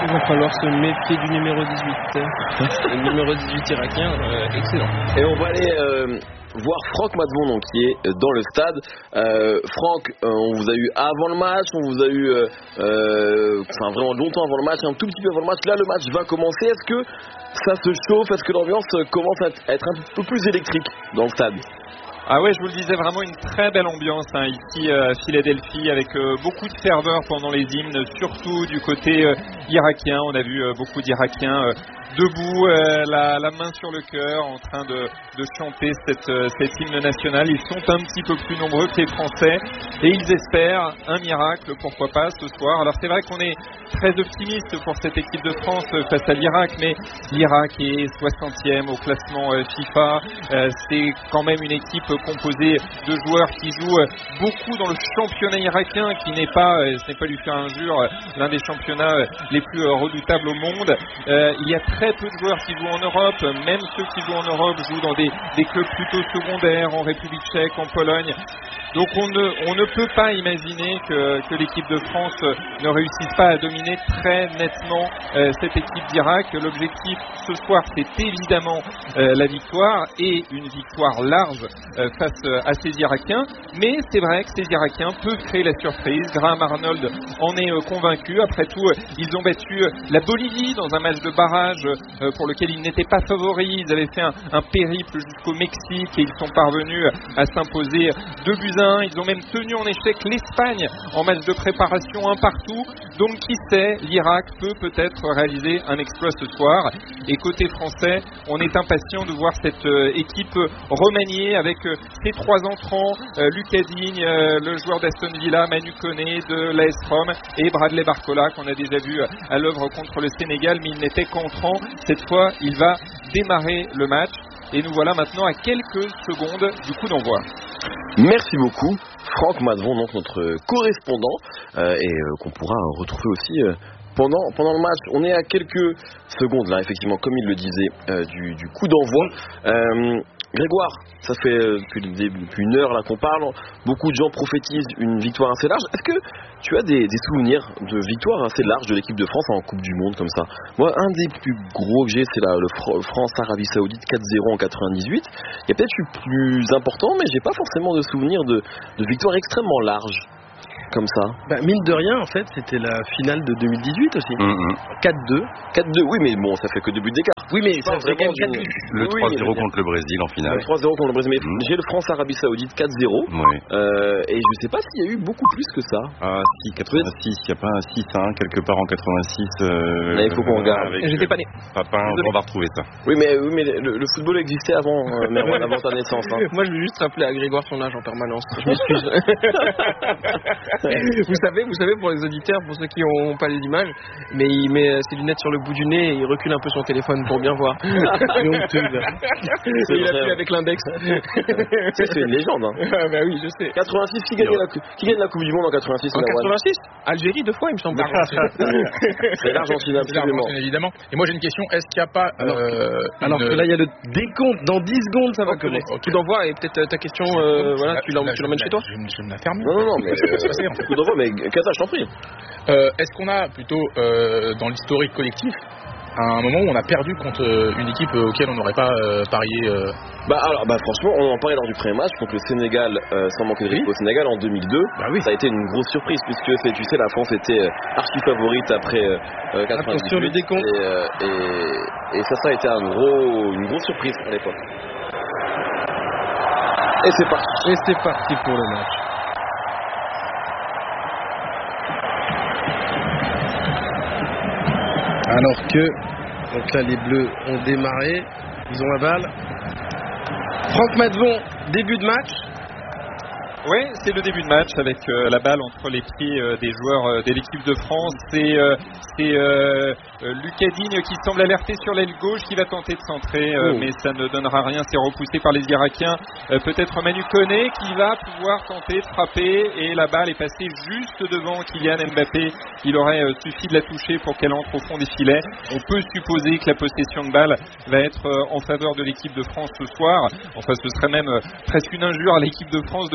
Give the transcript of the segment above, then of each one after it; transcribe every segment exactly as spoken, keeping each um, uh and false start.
Il va falloir se méfier du numéro dix-huit. Le numéro dix-huit irakien, euh, excellent. Et on va aller euh, voir Franck Matvon, donc, qui est dans le stade. Euh, Franck, euh, on vous a eu avant le match, on vous a eu euh, euh, enfin, vraiment longtemps avant le match, un tout petit peu avant le match. Là, le match va commencer. Est-ce que ça se chauffe? Est-ce que l'ambiance commence à être un peu plus électrique dans le stade? Ah ouais, je vous le disais, vraiment une très belle ambiance hein, ici à Philadelphie, avec euh, beaucoup de ferveur pendant les hymnes, surtout du côté euh, irakien. On a vu euh, beaucoup d'Irakiens euh, debout, euh, la, la main sur le cœur, en train de, de chanter cette, euh, cet hymne national. Ils sont un petit peu plus nombreux que les Français et ils espèrent un miracle, pourquoi pas, ce soir. Alors c'est vrai qu'on est très optimiste pour cette équipe de France face à l'Irak, mais l'Irak est soixantième au classement euh, FIFA. Euh, c'est quand même une équipe composée de joueurs qui jouent beaucoup dans le championnat irakien, qui n'est pas, euh, ce n'est pas lui faire injure, euh, l'un des championnats euh, les plus euh, redoutables au monde. Euh, il y a très peu de joueurs qui jouent en Europe, même ceux qui jouent en Europe jouent dans des, des clubs plutôt secondaires, en République tchèque, en Pologne. Donc on ne, on ne peut pas imaginer que, que l'équipe de France ne réussisse pas à dominer très nettement euh, cette équipe d'Irak. L'objectif ce soir, c'est évidemment euh, la victoire, et une victoire large euh, face à ces Irakiens. Mais c'est vrai que ces Irakiens peuvent créer la surprise. Graham Arnold en est euh, convaincu. Après tout, euh, ils ont battu euh, la Bolivie dans un match de barrage euh, pour lequel ils n'étaient pas favoris. Ils avaient fait un, un périple jusqu'au Mexique et ils sont parvenus à s'imposer deux buts à un. Ils ont même tenu en échec l'Espagne en match de préparation un partout. Donc qui sait, l'Irak peut peut-être réaliser un exploit ce soir. Et côté français, on est impatient de voir cette euh, équipe remaniée avec euh, ses trois entrants, euh, Lucas Digne, euh, le joueur d'Aston Villa, Manu Koné de l'A S Rome, et Bradley Barcola qu'on a déjà vu euh, à l'œuvre contre le Sénégal, mais il n'était qu'entrant. Cette fois, il va démarrer le match. Et nous voilà maintenant à quelques secondes du coup d'envoi. Merci beaucoup, Franck Matvon, donc notre correspondant, euh, et euh, qu'on pourra retrouver aussi euh, pendant, pendant le match. On est à quelques secondes là, effectivement, comme il le disait, euh, du, du coup d'envoi. Euh, Grégoire, ça fait euh, depuis, depuis une heure là qu'on parle, beaucoup de gens prophétisent une victoire assez large. Est-ce que tu as des, des souvenirs de victoires assez larges de l'équipe de France en Coupe du Monde comme ça? Moi, un des plus gros que j'ai, c'est la, le Fr- France-Arabie Saoudite quatre zéro en quatre-vingt-dix-huit. Il y a peut-être eu plus important, mais j'ai pas forcément de souvenirs de, de victoires extrêmement larges comme ça. Bah, mine de rien, en fait, c'était la finale de deux mille dix-huit aussi. Mm-hmm. quatre deux. quatre deux, oui, mais bon, ça fait que deux buts d'écart. Oui, mais ça fait fait quand même vraiment quatre buts. Le Oui, trois zéro mais- contre le Brésil en finale. Le trois zéro contre le Brésil, mais Mm. j'ai le France-Arabie Saoudite quatre zéro. Oui. Euh, et je sais pas s'il y a eu beaucoup plus que ça. Ah si, quatre-vingt-six, il n'y a pas un six à un quelque part en quatre-vingt-six. Euh, Là, il faut qu'on regarde. avec, J'étais pas né. Papin, Désolé. on va retrouver ça. Oui, mais, oui, mais le, le football existait avant, euh, Merwan, avant ta naissance. Hein. Moi, je veux juste rappeler à Grégoire son âge en permanence. Je m'excuse. vous savez, vous savez, pour les auditeurs, pour ceux qui n'ont pas les images, mais il met ses lunettes sur le bout du nez et il recule un peu son téléphone pour bien voir. C'est honteux, là. C'est Et il vrai. appuie avec l'index. Tu sais, c'est une légende. Hein. Ah bah oui, je sais. quatre-vingt-six, qui gagne, la, cou- qui gagne la Coupe du Monde en quatre-vingt-six? En Merwan? quatre-vingt-six, Algérie deux fois, il me semble. C'est l'Argentine, C'est absolument. l'Argentine, évidemment. Et moi j'ai une question, est-ce qu'il n'y a pas euh, Alors une- que là, il y a le décompte. Dans dix secondes, ça va Ok, commencer. ok. Tout d'envoi, et peut-être euh, ta question, euh, voilà, tu l'em- Là, tu l'emmènes je- chez toi? Je, je me la ferme. Non, non, non, mais. Qu'est-ce qui va se passer, en fait Coup d'envoi, mais Kata, je t'en prie. Euh, Est-ce qu'on a plutôt euh, dans l'historique collectif un moment où on a perdu contre euh, une équipe euh, auquel on n'aurait pas euh, parié euh... Bah, alors, bah, franchement, on en parlait lors du premier match contre le Sénégal, euh, sans manquer de respect au Sénégal en deux mille deux. Bah oui. Ça a été une grosse surprise, puisque c'est- tu sais, la France était euh, archi favorite après euh, euh, quatre-vingt-dix-huit. Attention, le décompte. Et, euh, et, et ça, ça a été un gros, une grosse surprise à l'époque. Et c'est parti. Et c'est parti pour le match. Alors que, donc là, les Bleus ont démarré, ils ont la balle. Franck Matvon, début de match. Oui, c'est le début de match avec euh, la balle entre les pieds euh, des joueurs euh, de l'équipe de France. C'est euh, c'est euh, euh, Lucas Digne qui semble alerter sur l'aile gauche, qui va tenter de centrer, euh, Oh. mais ça ne donnera rien. C'est repoussé par les Irakiens. Euh, Peut-être Manu Koné qui va pouvoir tenter de frapper, et la balle est passée juste devant Kylian Mbappé. Il aurait euh, suffi de la toucher pour qu'elle entre au fond des filets. On peut supposer que la possession de balle va être euh, en faveur de l'équipe de France ce soir. Enfin, ce serait même euh, presque une injure à l'équipe de France de penser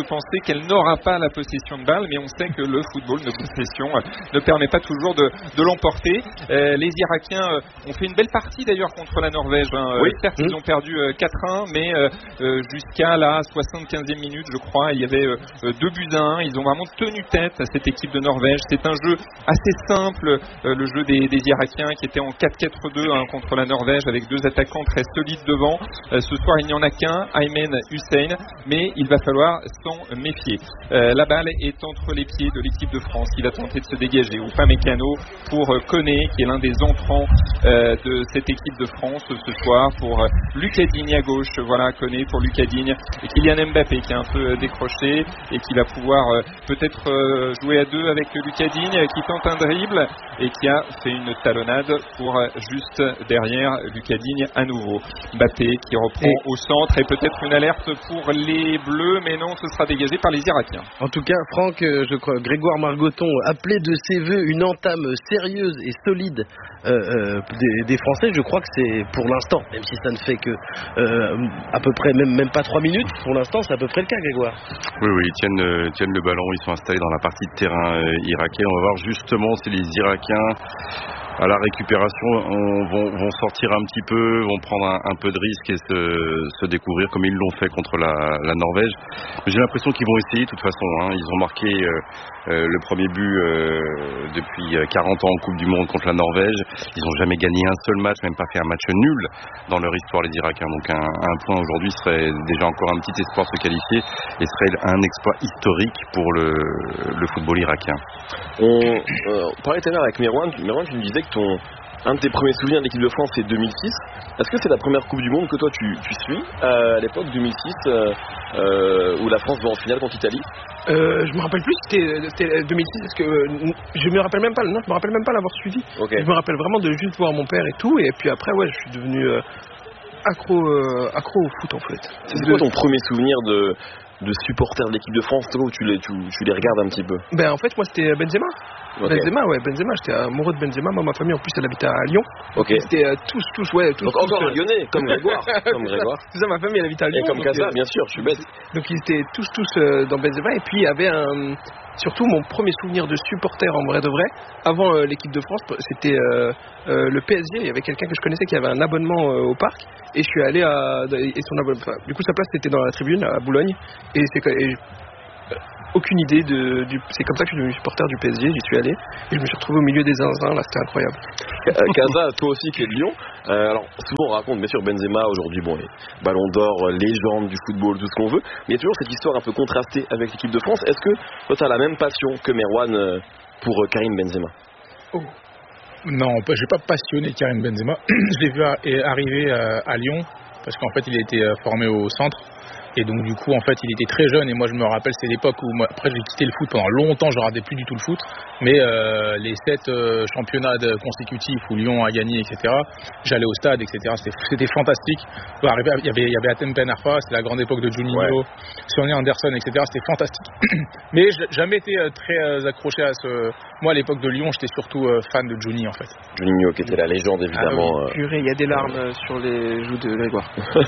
qu'elle n'aura pas la possession de balle, mais on sait que le football de possession euh, ne permet pas toujours de, de l'emporter. Euh, les Irakiens euh, ont fait une belle partie d'ailleurs contre la Norvège. Hein. Oui. Euh, certes, mmh. ils ont perdu euh, quatre un, mais euh, euh, jusqu'à la soixante-quinzième minute, je crois, il y avait euh, deux buts à un. Ils ont vraiment tenu tête à cette équipe de Norvège. C'est un jeu assez simple, euh, le jeu des, des Irakiens qui était en quatre quatre deux hein, contre la Norvège avec deux attaquants très solides devant. Euh, ce soir, il n'y en a qu'un, Aymen Hussein, mais il va falloir s'en méfier. Euh, la balle est entre les pieds de l'équipe de France qui va tenter de se dégager. Upamecano pour euh, Koné, qui est l'un des entrants euh, de cette équipe de France euh, ce soir, pour euh, Lucas Digne à gauche. Voilà, Koné pour Lucas Digne. Et Kylian Mbappé qui est un peu euh, décroché et qui va pouvoir euh, peut-être euh, jouer à deux avec Lucas Digne, qui tente un dribble et qui a fait une talonnade pour euh, juste derrière Lucas Digne à nouveau. Mbappé qui reprend et au centre et peut-être une alerte pour les Bleus, mais non, ce sera dégagé par les Irakiens. En tout cas, Franck, je crois, Grégoire Margoton appelait de ses voeux une entame sérieuse et solide euh, euh, des, des Français. Je crois que c'est pour l'instant, même si ça ne fait que euh, à peu près, même, même pas trois minutes, pour l'instant c'est à peu près le cas, Grégoire. Oui, oui, ils tiennent, euh, tiennent le ballon, ils sont installés dans la partie de terrain euh, irakien. On va voir justement si les Irakiens à la récupération on, vont, vont sortir un petit peu, vont prendre un, un peu de risque et se, se découvrir comme ils l'ont fait contre la, la Norvège. Mais j'ai l'impression qu'ils vont essayer de toute façon. Hein. Ils ont marqué euh, euh, le premier but euh, depuis quarante ans en Coupe du Monde contre la Norvège. Ils n'ont jamais gagné un seul match, même pas fait un match nul dans leur histoire, les Irakiens. Donc un, un point aujourd'hui serait déjà encore un petit espoir de se qualifier et serait un exploit historique pour le, le football irakien. On, euh, on parlait tout à l'heure avec Merwan. Merwan, tu me disais que ton, un de tes premiers souvenirs de l'équipe de France, c'est deux mille six. Est-ce que c'est la première Coupe du Monde que toi tu, tu suis euh, à l'époque deux mille six euh, euh, où la France va en finale contre l'Italie? Euh, je me rappelle plus, c'était, c'était deux mille six parce que euh, je me rappelle même pas, non, je me rappelle même pas l'avoir suivi. Okay. Je me rappelle vraiment de juste voir mon père et tout, et puis après ouais, je suis devenu euh, accro, euh, accro au foot en fait. C'est, c'est quoi ton premier souvenir de de supporter de l'équipe de France, toi, où tu les, tu, tu les regardes un petit peu? Ben en fait moi c'était Benzema. Okay. Benzema, ouais, Benzema, j'étais amoureux de Benzema. Moi, ma famille en plus elle habitait à Lyon. Ok. C'était euh, tous, tous, ouais, tous. Donc tous, encore euh... un Lyonnais, comme Grégoire. Comme Grégoire. C'est ça, ma famille elle habitait à Lyon. Et comme Casa, euh... bien sûr, je suis bête. Donc ils étaient tous, tous euh, dans Benzema, et puis il y avait un. Surtout mon premier souvenir de supporter en vrai de vrai, avant euh, l'équipe de France, c'était euh, euh, le P S G. Il y avait quelqu'un que je connaissais qui avait un abonnement euh, au parc, et je suis allé à et son abonnement. Enfin, du coup sa place c'était dans la tribune à Boulogne, et c'est et, euh, aucune idée de du. C'est comme ça que je suis devenu supporter du P S G. J'y suis allé et je me suis retrouvé au milieu des zinzins. Là, c'était incroyable. Casa, toi aussi qui es de Lyon. Euh, alors souvent on raconte bien sûr Benzema aujourd'hui, bon, les Ballon d'Or, légende du football, tout ce qu'on veut, mais il y a toujours cette histoire un peu contrastée avec l'équipe de France. Est-ce que toi tu as la même passion que Merwan euh, pour euh, Karim Benzema? Oh. Non, je n'ai pas passionné Karim Benzema. Je l'ai vu arriver à Lyon parce qu'en fait il a été formé au centre. Et donc du coup en fait il était très jeune, et moi je me rappelle c'est l'époque où moi, après j'ai quitté le foot pendant longtemps, je regardais plus du tout le foot, mais euh, les sept euh, championnats consécutifs où Lyon a gagné, etc., j'allais au stade, etc., c'était, c'était fantastique. Il y avait, il y avait Atem Ben Arfa, c'était la grande époque de Juninho, ouais. Sonny Anderson, etc., c'était fantastique. Mais j'ai jamais été très accroché à ce... Moi à l'époque de Lyon j'étais surtout fan de Juni en fait. Juninho qui était la légende évidemment. Ah oui, purée, il y a des larmes euh, sur les joues de Grégoire.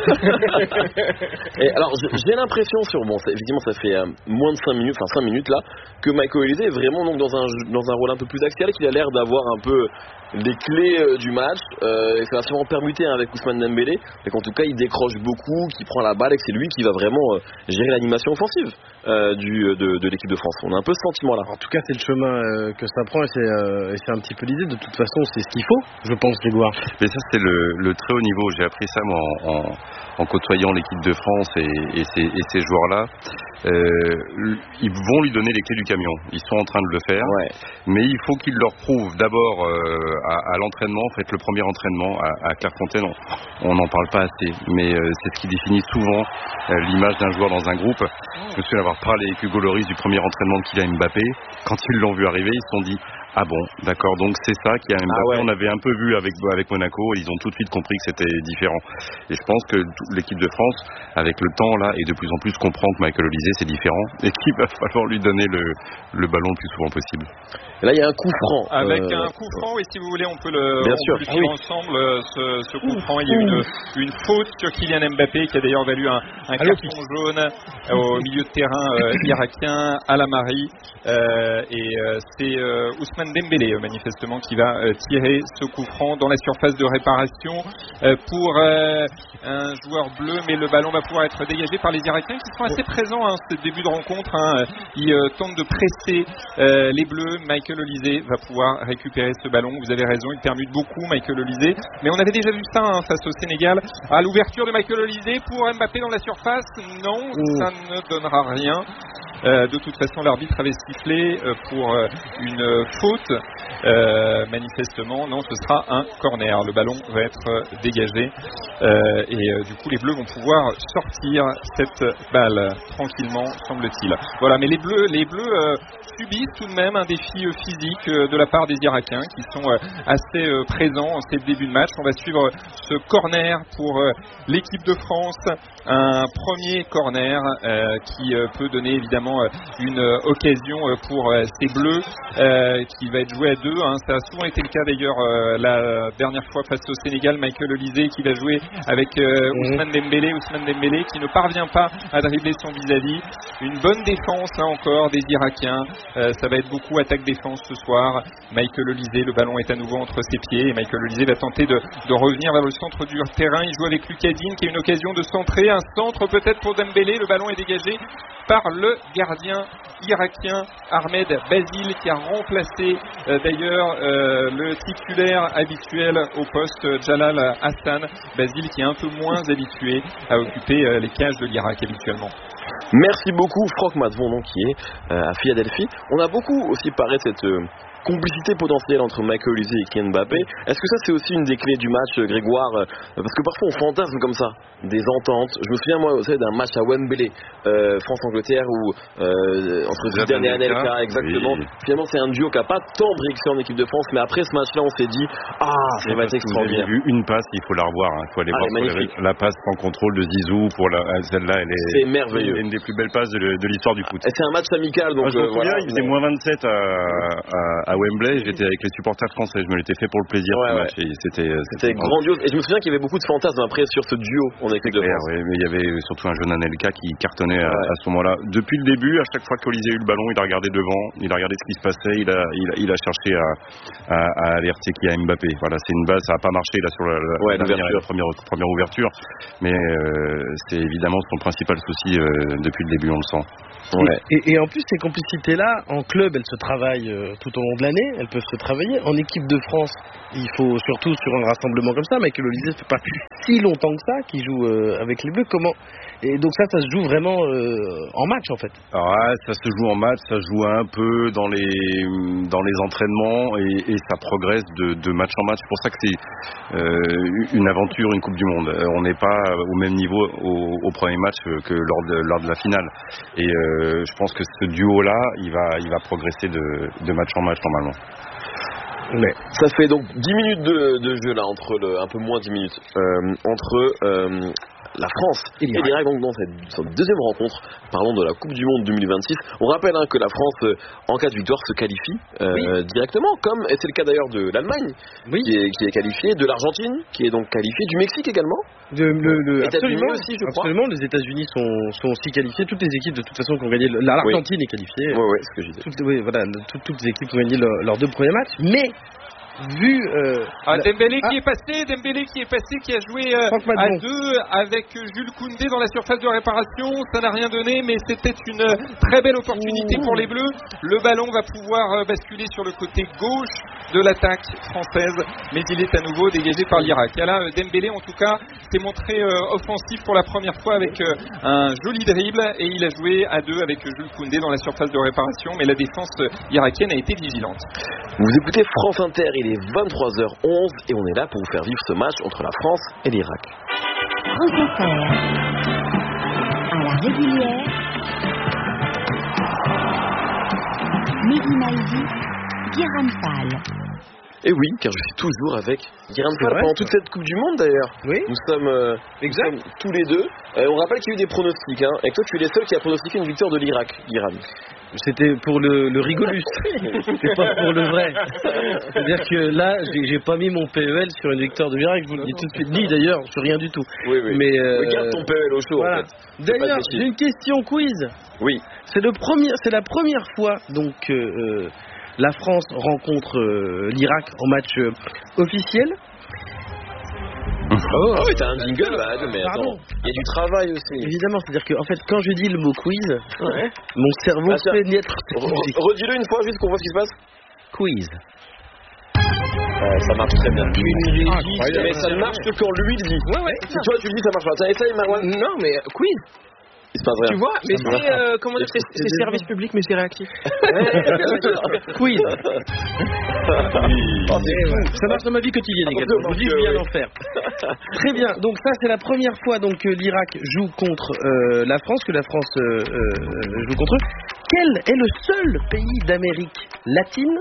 Et alors j'ai l'impression sur bon effectivement ça fait euh, moins de cinq minutes, enfin cinq minutes là, que Michael Olise est vraiment donc dans un dans un rôle un peu plus axial, qu'il a l'air d'avoir un peu les clés euh, du match, euh, et ça va sûrement permuter hein, avec Ousmane Dembélé, mais qu'en tout cas il décroche beaucoup, qu'il prend la balle et que c'est lui qui va vraiment euh, gérer l'animation offensive euh, du, de, de l'équipe de France. On a un peu ce sentiment là. En tout cas c'est le chemin euh, que ça prend, et c'est, euh, et c'est un petit peu l'idée. De toute façon c'est ce qu'il faut, je pense, Grégoire. Mais ça c'est le, le très haut niveau. J'ai appris ça moi en, en, en côtoyant l'équipe de France et, et, ces, et ces joueurs-là. Euh, ils vont lui donner les clés du camion. Ils sont en train de le faire, ouais. Mais il faut qu'ils leur prouvent d'abord euh, à, à l'entraînement. En fait, le premier entraînement à, à Clairefontaine, on n'en parle pas assez, mais euh, c'est ce qui définit souvent euh, l'image d'un joueur dans un groupe. Je me souviens avoir parlé avec Hugo Lloris du premier entraînement de Kylian Mbappé. Quand ils l'ont vu arriver, ils se sont dit: Ah bon, d'accord. Donc c'est ça qui a Mbappé. Ah ouais. On avait un peu vu avec avec Monaco. Ils ont tout de suite compris que c'était différent. Et je pense que l'équipe de France, avec le temps là, et de plus en plus comprend que Michael Olise c'est différent et qu'il va falloir lui donner le le ballon le plus souvent possible. Et là, il y a un coup franc. Avec euh... un coup franc, et si vous voulez, on peut le, Bien on sûr. peut le Ah suivre oui. ensemble. Ce, ce coup franc, il y a eu une, une faute sur Kylian Mbappé qui a d'ailleurs valu un, un carton jaune au milieu de terrain euh, irakien à la Marie. Euh, et euh, c'est euh, Ousmane Dembélé, manifestement, qui va euh, tirer ce coup franc dans la surface de réparation euh, pour euh, un joueur bleu, mais le ballon va pouvoir être dégagé par les Irakiens qui sont assez présents hein, ce début de rencontre. Hein. Ils euh, tentent de presser euh, les bleus. Michael Olise va pouvoir récupérer ce ballon. Vous avez raison, il permute beaucoup Michael Olise. Mais on avait déjà vu ça hein, face au Sénégal. À l'ouverture de Michael Olise pour Mbappé dans la surface. Non, Ouh. ça ne donnera rien. Euh, de toute façon, l'arbitre avait sifflé euh, pour euh, une euh, faute. Euh, manifestement, non, ce sera un corner. Le ballon va être euh, dégagé euh, et euh, du coup, les Bleus vont pouvoir sortir cette balle tranquillement, semble-t-il. Voilà, mais les Bleus, les Bleus euh, subissent tout de même un défi euh, physique euh, de la part des Irakiens qui sont euh, assez euh, présents en ce début de match. On va suivre ce corner pour euh, l'équipe de France. Un premier corner euh, qui euh, peut donner évidemment euh, une euh, occasion euh, pour euh, ces Bleus euh, qui va être joué à deux. Hein. Ça a souvent été le cas d'ailleurs euh, la dernière fois face au Sénégal. Michael Olise qui va jouer avec euh, Ousmane Dembélé. Ousmane Dembélé qui ne parvient pas à dribbler son vis-à-vis. Une bonne défense là encore des Irakiens. Euh, ça va être beaucoup attaque-défense ce soir. Michael Olise, le ballon est à nouveau entre ses pieds et Michael Olise va tenter de, de revenir vers le centre du terrain. Il joue avec Lucas Digne qui a une occasion de centrer. Un centre peut-être pour Dembélé. Le ballon est dégagé par le gardien irakien Ahmed Basile qui a remplacé euh, d'ailleurs euh, le titulaire habituel au poste Jalal Hassan. Basile qui est un peu moins habitué à occuper euh, les cages de l'Irak habituellement. Merci beaucoup Franck Matvon donc, qui est euh, à Philadelphie. On a beaucoup aussi parlé de cette euh, complicité potentielle entre Michael Olise et Kylian Mbappé. Est-ce que ça c'est aussi une des clés du match, euh, Grégoire euh, parce que parfois on fantasme comme ça des ententes. Je me souviens moi vous savez, d'un match à Wembley euh, France-Angleterre où euh, entre Zidane et Anelka exactement. Oui. Finalement c'est un duo qui n'a pas tant brillé en équipe de France, mais après ce match-là on s'est dit ah ça va être extraordinaire. Vous avez vu une passe, il faut la revoir. Il hein. faut aller ah, voir sur la passe en contrôle de Zizou pour la, celle-là. Elle est, c'est merveilleux. C'est une des plus belles passes de, de l'histoire du foot. Et c'est un match amical donc. Moi, je me euh, souviens, voilà, il faisait moins vingt-sept à, à, à Wembley. J'étais avec les supporters français. Je me l'étais fait pour le plaisir. Ouais, ce ouais. match. Et c'était, c'était, c'était grandiose. Et je me souviens qu'il y avait beaucoup de fantasmes après sur ce duo en équipe de France. Oui, mais il y avait surtout un jeune Anelka qui cartonnait à, ouais. à ce moment-là. Depuis le début, à chaque fois qu'Olise a eu le ballon, il a regardé devant, il a regardé ce qui se passait, il a, il a, il a cherché à, à, à alerter qui a Mbappé. Voilà, c'est une base, ça n'a pas marché là sur la, la, ouais, la, dernière, la première, première ouverture, mais euh, c'est évidemment son principal souci euh, depuis le début, on le sent. Ouais. Et, et, et en plus, ces complicités-là, en club, elles se travaillent euh, tout au long de l'année, elles peuvent se travailler. En équipe de France, il faut surtout sur un rassemblement comme ça. Michael Olise, ça fait pas si longtemps que ça qu'il joue euh, avec les Bleus. Comment Et donc ça, ça se joue vraiment euh, en match en fait. Alors, ouais, ça se joue en match, ça se joue un peu dans les dans les entraînements et, et ça progresse de, de match en match. C'est pour ça que c'est euh, une aventure, une Coupe du Monde. Euh, on n'est pas au même niveau au, au premier match que lors de, lors de la finale. Et euh, je pense que ce duo-là, il va il va progresser de, de match en match normalement. Mais ça fait donc dix minutes de, de jeu là entre le un peu moins dix minutes euh, entre euh, la France et l'Irak donc dans cette, cette deuxième rencontre, parlons de la Coupe du Monde deux mille vingt-six. On rappelle hein, que la France euh, en cas de victoire se qualifie euh, oui. directement, comme et c'est le cas d'ailleurs de l'Allemagne oui. qui, est, qui est qualifiée, de l'Argentine qui est donc qualifiée, du Mexique également. De, le, le, absolument aussi, je absolument, crois. Les États-Unis sont, sont aussi qualifiés. Toutes les équipes de toute façon qui ont gagné, l'Argentine oui. est qualifiée. Oui, oui, c'est ce que je disais. Toutes, oui, voilà, toutes, toutes les équipes qui ont gagné leur, leurs deux premiers matchs, mais vu euh, ah, Dembélé la... qui ah. est passé, Dembélé qui est passé, qui a joué euh, à deux avec Jules Koundé dans la surface de réparation. Ça n'a rien donné, mais c'était une très belle opportunité pour les Bleus. Le ballon va pouvoir basculer sur le côté gauche de l'attaque française, mais il est à nouveau dégagé par l'Irak. Et là, Dembélé en tout cas s'est montré euh, offensif pour la première fois avec euh, un joli dribble et il a joué à deux avec Jules Koundé dans la surface de réparation, mais la défense irakienne a été vigilante. Vous écoutez France Inter, il est vingt-trois heures onze et on est là pour vous faire vivre ce match entre la France et l'Irak. France Inter, à la régulière, Mehdi Maizi, Guérin Fall. Et oui, car je suis toujours avec Guérin Fall pendant toute cette Coupe du Monde d'ailleurs. Oui. Nous sommes, euh, nous sommes tous les deux. Euh, on rappelle qu'il y a eu des pronostics, hein, et que toi tu es les seuls qui a pronostiqué une victoire de l'Irak, Guérin. C'était pour le, le rigolus, c'était pas pour le vrai. C'est-à-dire que là, j'ai, j'ai pas mis mon P E L sur une victoire de l'Irak, je vous le dis tout de suite, ni d'ailleurs, sur rien du tout. Oui, oui. Mais euh, regarde ton P E L au show voilà. en fait. D'ailleurs, j'ai une question quiz. Oui. C'est le premier, c'est la première fois donc euh, euh, la France rencontre euh, l'Irak en match euh, officiel. Oh, oh, t'as un jingle là, mais attends, il y a du travail aussi. Évidemment, c'est-à-dire que en fait, quand je dis le mot quiz, ouais. mon cerveau ah, fait naître. Redis-le une fois, juste qu'on voit ce qui se passe. Quiz. Euh, ça marche très bien. Ah, mais ça ne marche que quand lui le dit. Ouais, ouais. Si toi tu le dis, ça marche pas. Tiens, essaye, Marwan. Non, mais quiz. Il se passe rien. Tu vois, mais c'est, euh, comment dire, c'est, c'est service public, mais c'est réactif. Quiz. Oh, ça marche dans ma vie quotidienne également. Je vous dis, je viens d'en faire. Très bien. Donc ça, c'est la première fois donc que l'Irak joue contre euh, la France, que la France euh, euh, joue contre eux. Quel est le seul pays d'Amérique latine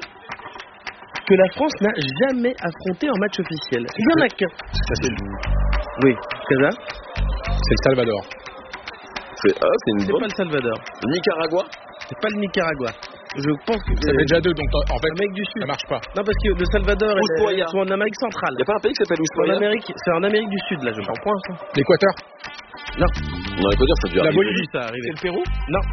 que la France n'a jamais affronté en match officiel? Il y en a qu'un. Ça, c'est le... Oui. C'est ça? C'est le Salvador. C'est, ah, c'est une C'est bonne. pas le Salvador. Nicaragua. C'est pas le Nicaragua. Je pense que ça fait déjà deux, donc en fait, Amérique du Sud. Ça marche pas. Non, parce que le Salvador Ushuaia. est en Amérique centrale. Il n'y a pas un pays qui s'appelle En Ushuaia? Amérique, c'est en Amérique du Sud là, je pense. Point ça. L'Équateur. Non. Non, Équateur, ça a dû La arriver. Bolivie. Ça arrive. C'est le Pérou? Non.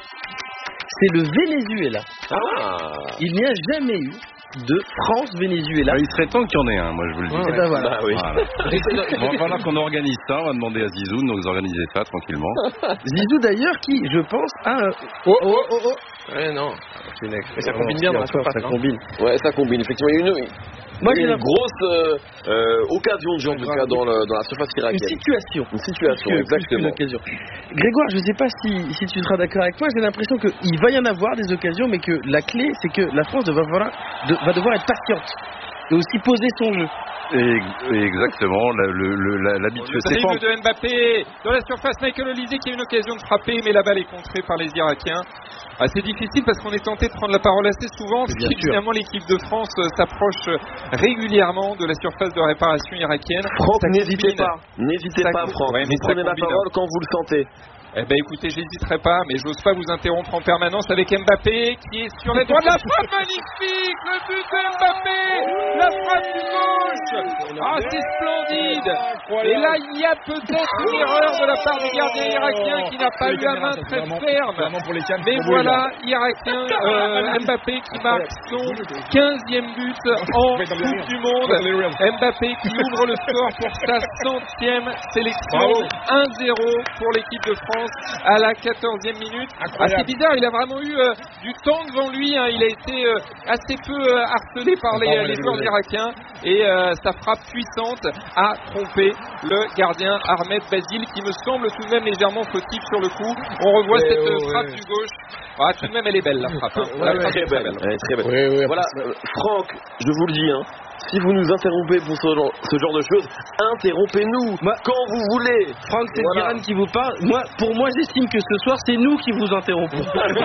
C'est le Venezuela. Ah. Il n'y a jamais eu de France-Venezuela. Ah, il serait temps qu'il y en ait un, moi je vous le dis. Et ben voilà. Bah oui. Voilà. Bon, il va falloir qu'on organise ça, on va demander à Zizou de nous organiser ça tranquillement. Zizou d'ailleurs qui, je pense, a un... Oh, oh, oh, oh. Ouais, non. C'est une... Mais ça combine bien dans la surface. Ça combine. Ouais, ça combine. Effectivement, il y a une, Moi, il y j'ai a la... une grosse euh, euh, occasion de jeu en tout cas dans, le, dans la surface Une irakienne. situation. Une situation, Plus que- exactement. plus qu'une occasion. Grégoire, je ne sais pas si, si tu seras d'accord avec moi, j'ai l'impression qu'il va y en avoir des occasions, mais que la clé, c'est que la France va devoir, de, va devoir être patiente et aussi poser son jeu. Et, et exactement, la- le- le- la- l'habitude. Le C'est pas dribble de Mbappé dans la surface, Michael Olise qui a une occasion de frapper, mais la balle est contrée par les Irakiens. Ah, c'est difficile parce qu'on est tenté de prendre la parole assez souvent, parce Bien sûr. qu'évidemment l'équipe de France euh, s'approche euh, régulièrement de la surface de réparation irakienne. Franck, Ça n'hésitez combine. pas. N'hésitez Ça pas, combine. Franck. Ouais, mais vous ça prenez la combine. parole quand vous le sentez. Eh ben écoutez, j'hésiterai pas, mais j'ose pas vous interrompre en permanence avec Mbappé qui est sur les droits de la frappe. Magnifique, le but de Mbappé, la frappe du gauche. Ah, c'est splendide. Et là, il y a peut-être une erreur de la part du gardien irakien qui n'a pas eu la main très ferme. Mais voilà, irakien euh, Mbappé qui marque son quinzième but en Coupe du Monde. Mbappé qui ouvre le score pour sa centième sélection. un zéro pour l'équipe de France à la quatorzième minute. Ah, c'est bizarre, il a vraiment eu euh, du temps devant lui, hein. Il a été euh, assez peu euh, harcelé par les, les joueurs irakiens et euh, sa frappe puissante a trompé le gardien Ahmed Basile qui me semble tout de même légèrement fautif sur le coup. On revoit Ouais, cette ouais, euh, frappe ouais. du gauche. Ah, tout de même elle est belle la frappe, hein. La Elle est frappe très est très belle. belle. Elle est très belle. Oui, oui, Voilà, euh, Franck, je vous le dis, hein, si vous nous interrompez pour ce genre, ce genre de choses, interrompez-nous Moi- quand vous voulez. Franck, c'est Voilà. Guérin qui vous parle. Moi, pour moi, j'estime que ce soir, c'est nous qui vous interrompons.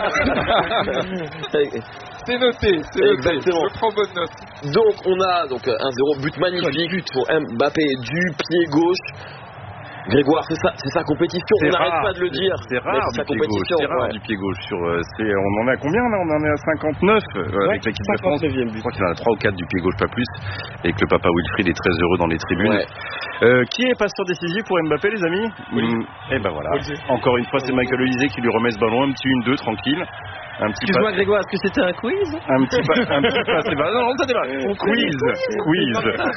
C'est noté, c'est noté. Exactement. Je prends bonne note. Donc on a donc un zéro, but magnifique pour Mbappé du pied gauche. Grégoire, c'est ça, c'est sa compétition. C'est On n'arrête rare. pas de le dire. C'est mais rare sa du pied gauche. compétition. C'est rare ouais. du pied gauche. Sur, euh, c'est, on en est à combien là? On en est à cinquante-neuf euh, avec l'équipe de France. cinquante-neuvième Je but. crois qu'il en a trois ou quatre du pied gauche, pas plus. Et que le papa Wilfried est très heureux dans les tribunes. Ouais. Euh, qui est passeur décisif pour Mbappé, les amis? Mm, Eh ben voilà. Encore une fois, c'est Michael Olise qui lui remet ce ballon. Un petit une deux tranquille. Un petit pas. Excuse-moi, Grégoire, est-ce que c'était un quiz? Un petit pas. Un petit pas. C'est pas. Non, non, ça débat. Quiz. Quiz.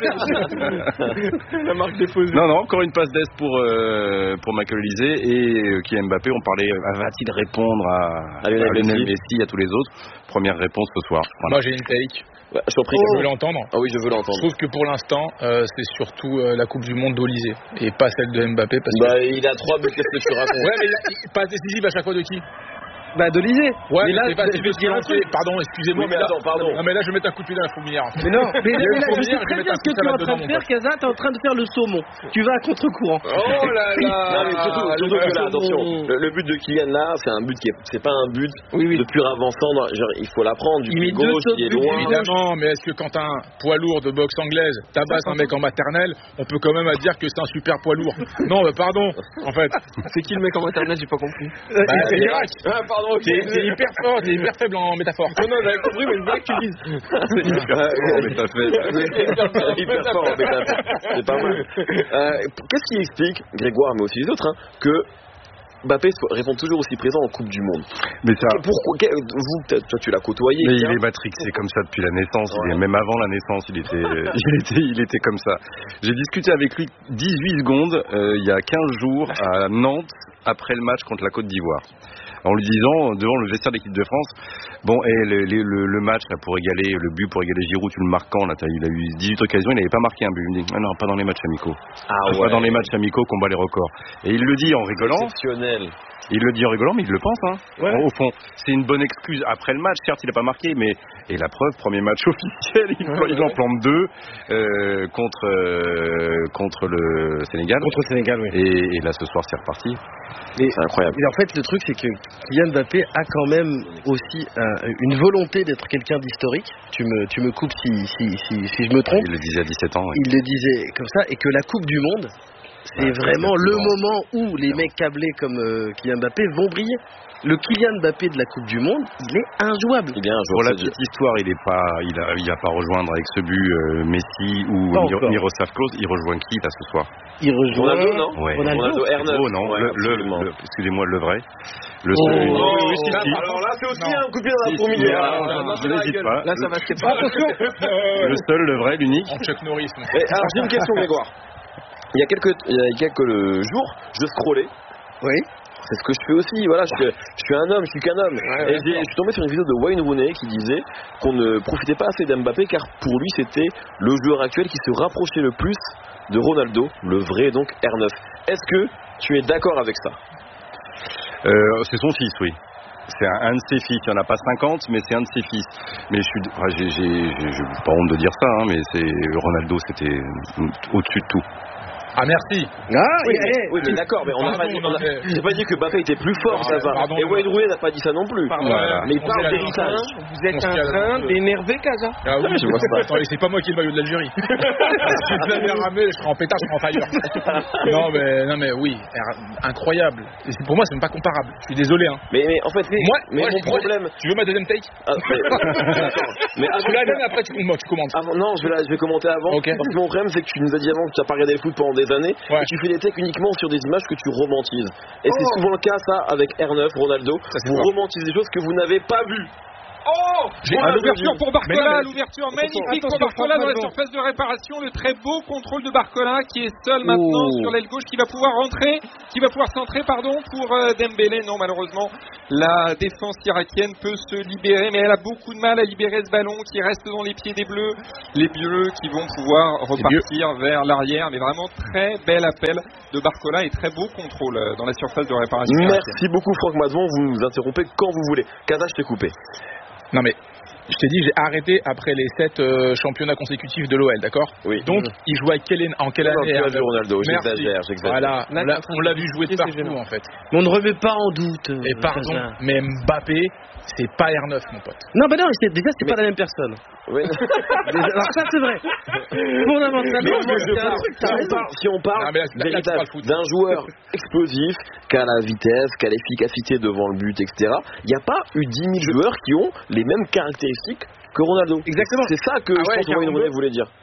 La marque déposée. Non, non, encore une passe d'Est pour, euh, pour Michael Olise et euh, qui est Mbappé. On parlait, euh, va-t-il répondre à, À Lionel Messi. Messi, à tous les autres? Première réponse ce soir. Voilà. Moi, j'ai une take. Ouais, je t'en prie. Je veux l'entendre. Ah oui, je veux Je l'entendre. trouve que pour l'instant, euh, c'est surtout euh, la Coupe du Monde d'Olysée et pas celle de Mbappé. Parce que... Bah, il a trois buts, qu'est-ce que tu racontes? Ouais, mais il, a- il passe décisive à chaque fois de qui? Bah d'Olysée. Ouais, mais là, c'est pas je vais te dire un truc. Pardon, excusez-moi, Oui, mais mais là, attends, pardon. non, mais là, je vais mettre un coup de pied dans la fourmilière. Mais non, mais, Il y a mais une là, je fourmilière, sais je vais très mettre bien un ce que coup tu es en de train de salade faire, Kaza. T'es en train de faire le saumon. Tu vas à contre-courant. Oh là là. Non, mais surtout, surtout que là, attention, le, le but de Kylian là, c'est un but qui est, c'est pas un but Oui, oui. de pur avançant. dans- genre, il faut l'apprendre du Il pied met deux gauche, sautes qui est du loin. pied Évidemment, mais est-ce que quand un poids lourd de boxe anglaise tabasse un mec en maternelle, on peut quand même dire que c'est un super poids lourd? Non, bah pardon, en fait. C'est qui le mec en maternelle, j'ai pas compris. Bah, c'est Irak. Ah, pardon, ok. C'est c'est hyper fort, c'est hyper faible en métaphore. Non, non, j'avais compris, mais je voulais que tu le dises. C'est hyper fort, mais t'as- c'est pas mal. Euh, Qu'est-ce qui explique, Grégoire, mais aussi les autres, hein, que Mbappé soit- répond toujours aussi présent en Coupe du Monde? Mais ça. Pourquoi que- vous, peut-être, toi, tu l'as côtoyé. Mais tiens. il est matrixé comme ça depuis la naissance. Il Ouais. est, même avant la naissance, il était, il était, il était comme ça. J'ai discuté avec lui dix-huit secondes euh, il y a quinze jours à Nantes après le match contre la Côte d'Ivoire. En lui disant devant le vestiaire de l'équipe de France, bon, et le, le, le, le match là, pour égaler le but pour égaler Giroud, tu le marques quand là, t'as- il a eu dix-huit occasions, il n'avait pas marqué un but. Il me dit ah non, pas dans les matchs amicaux. Ah Pas ouais. dans les matchs amicaux qu'on bat les records. Et il le dit en rigolant. Exceptionnel. Il le dit en rigolant, mais il le pense. Hein. Ouais. Au fond, c'est une bonne excuse après le match. Certes, il n'a pas marqué, mais et la preuve, premier match officiel, il, il en plante deux euh, contre euh, contre le Sénégal. Contre le Sénégal, oui. Et, et là, ce soir, c'est reparti. Et, C'est incroyable. et en fait, le truc, c'est que Kylian Mbappé a quand même aussi euh, une volonté d'être quelqu'un d'historique. Tu me, tu me coupes si, si, si, si je me trompe. Il le disait à dix-sept ans. Ouais. Il le disait comme ça, et que la Coupe du Monde, c'est Ouais, vraiment le exactement. moment où les mecs câblés comme euh, Kylian Mbappé vont briller. Le Kylian Mbappé de la Coupe du Monde, il est injouable. Il est bien un Pour joueur. la petite histoire, il est pas, il a, il a pas rejoindre avec ce but euh, Messi ou Pas Mir- encore. Miroslav Klose. Il rejoint qui là ce soir? Il rejoint Ronaldo, non Ouais. Ronaldo. Ronaldo R neuf. Oh non, Ouais, le, le, absolument. le- excusez-moi, le vrai. Le Oh. seul. Oh, Oui, oui, si, là, si. alors là, c'est aussi Non. un coup de pied dans la Si, si, fourmilière. ah, Ah, non, non, je c'est la n'hésite gueule. pas. Là, ça va se pas. Le seul, le vrai, l'unique. En Chuck Norris. mon Et alors, j'ai une question, Grégoire. Il y a quelques, il y a quelques euh, jours, je scrollais. Oui. C'est ce que je fais aussi, voilà, je, suis- je suis un homme, je suis qu'un homme. Ouais, et ouais, j'ai- je suis tombé sur une vidéo de Wayne Rooney qui disait qu'on ne profitait pas assez d'Mbappé car pour lui c'était le joueur actuel qui se rapprochait le plus de Ronaldo, le vrai donc R neuf. Est-ce que tu es d'accord avec ça? Euh, c'est son fils, oui. C'est un, un de ses fils. Il n'y en a pas cinquante, mais c'est un de ses fils. Mais je suis, enfin, j'ai, j'ai, j'ai, j'ai pas honte de dire ça, hein, mais c'est Ronaldo, c'était au-dessus de tout. Ah, merci. Ah, Oui, et- mais, et- oui, mais d'accord, mais on n'a Pardon, pas dit, non, on a- mais- j'ai pas dit que Mbappé était plus fort, Pardon, ça va. pardon, Et mais- Wayne Rooney n'a pas dit ça non plus. Pardon. Voilà. Mais il On parle dirait la d'héritage. Vous êtes On se en calme. train d'énerver Kaza. Ah oui, Je vois ça. Attends, c'est pas moi qui ai le maillot de l'Algérie. Si tu l'avais ramé, je serais en pétard, je serais en tailleur. Non mais, non mais oui, er- incroyable. Et c'est- pour moi, c'est même pas comparable. Je suis désolé. Hein. Mais, mais en fait, Moi, mais moi, mon je- moi, problème. Tu veux ma deuxième take? Ah, mais, Attends, mais Tu la avant- donnes après tu, moi, tu commandes. avant- non, je vais, la- je vais commenter avant. Ok. Parce que mon problème, c'est que tu nous as dit avant que tu n'as pas regardé le foot pendant des années. Ouais. Et tu fais des techs uniquement sur des images que tu romantises. Et c'est Oh. souvent le cas, ça, avec R neuf, Ronaldo. Ça, c'est Vous fort. romantisez des choses que vous n'avez pas vues. Oh J'ai- À Ah, l'ouverture je- pour Mais Barcola, non, mais- l'ouverture Attention, magnifique pour attention, Barcola dans la Franck surface de réparation, le très beau contrôle de Barcola qui est seul maintenant Oh. sur l'aile gauche, qui va pouvoir rentrer, qui va pouvoir centrer pardon pour euh, Dembélé. Non, malheureusement, la défense irakienne peut se libérer, mais elle a beaucoup de mal à libérer ce ballon qui reste dans les pieds des Bleus. Les Bleus qui vont pouvoir repartir vers l'arrière, mais vraiment très bel appel de Barcola et très beau contrôle euh, dans la surface de réparation irakienne. Merci beaucoup, Franck Madvon. Vous nous interrompez quand vous voulez. Kaza, je t'ai coupé. Non mais, je t'ai dit, j'ai arrêté après les sept euh, championnats consécutifs de l'O L, d'accord? Oui. Donc, il jouait à quelle, en quelle Non, non, année? tu as Hervé vu Ronaldo, Merci. j'exagère, j'exagère. Voilà, on Là, l'a, t'es en train on l'a vu jouer de c'est partout gênant. en fait. Mais on ne remet pas en doute. euh, Et pardon, Kaza. mais Mbappé, c'est pas R neuf, mon pote. Non, bah non, c'est- déjà, c'est Mais- pas la même personne. Oui. Déjà, alors ça, c'est vrai. Fondamentalement, Mais moi, je c'est un pense- truc, si t'as on raison. parle, si on parle Non, mais là, là, là, tu véritable- parles foot. d'un joueur explosif, qui a la vitesse, qui a l'efficacité devant le but, et cetera, il n'y a pas eu dix mille joueurs qui ont les mêmes caractéristiques que Ronaldo. Exactement. C'est ça que Ah je ouais, pense que Wayne quarante-deux. Rooney voulait dire.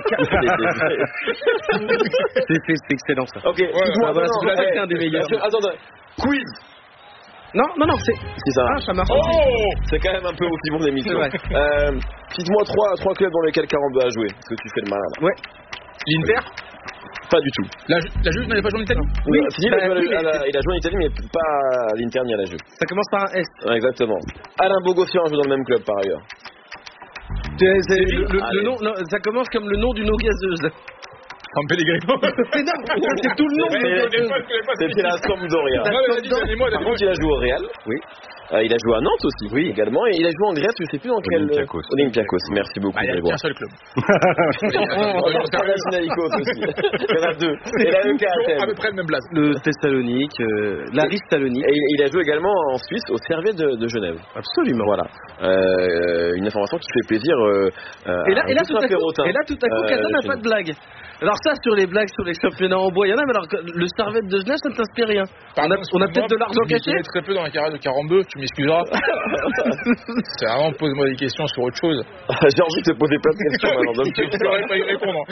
C'est c'est- c'est excellent ça. Ok, dites-moi, ah, voilà, non, c'est la eh, vérité, un des meilleurs. attention, Attends, quiz. Non, non, non, c'est. Si ça Ah, va. ça marche. C'est quand même un peu aussi bon d'émission. C'est vrai. Euh, Cite-moi trois, trois clubs dans lesquels quarante-deux a joué. Parce que tu fais le malin là. Ouais. L'Inter, Pas du tout. la, Ju- la Juve n'avait pas joué en Italie. Oui, Euh, si, il, a bah, joué à la- oui, mais- à la- il a joué en Italie, mais pas à l'Inter ni à la Juve. Ça commence par un S. Ouais, exactement. Alain Bogossian joue dans le même club par ailleurs. C'est- c'est- le, le- le Allez. nom, non, ça commence comme le nom d'une eau gazeuse. San Pellegrino. C'est non, c'est tout le nom de C'était la Sampdoria. Par contre, il a joué au Real. Oui. Euh, il a joué à Nantes aussi, oui, également, et il a joué en Grèce, je ne sais plus dans quel... Olympiakos. Olympiakos, merci beaucoup. Ah, il y a qu'un seul club. Panathinaikos aussi. Il y en a deux. Et la E K à peu près le même blaze. Le Thessalonique, euh, l'Aris Thessalonique. Et il a joué également en Suisse, au Servette de, de Genève. Absolument. Voilà. Euh, une information qui fait plaisir. Euh, et là, et là, tout, à coup, Pérotin. et là tout à coup, Euh, Kazan n'a chez pas nous. de blague. Alors ça, sur les blagues, sur les championnats en bois, il y en a, mais alors que le Servette de Genève, ça ne t'inspire rien. On a, on a peut-être de l'argent Je caché. connais très peu dans la carrière de quarante-deux, tu m'excuseras. C'est vraiment, pose-moi des questions sur autre chose. J'ai envie de te poser plein de questions maintenant. donc tu- Je n'aurais pas y répondre.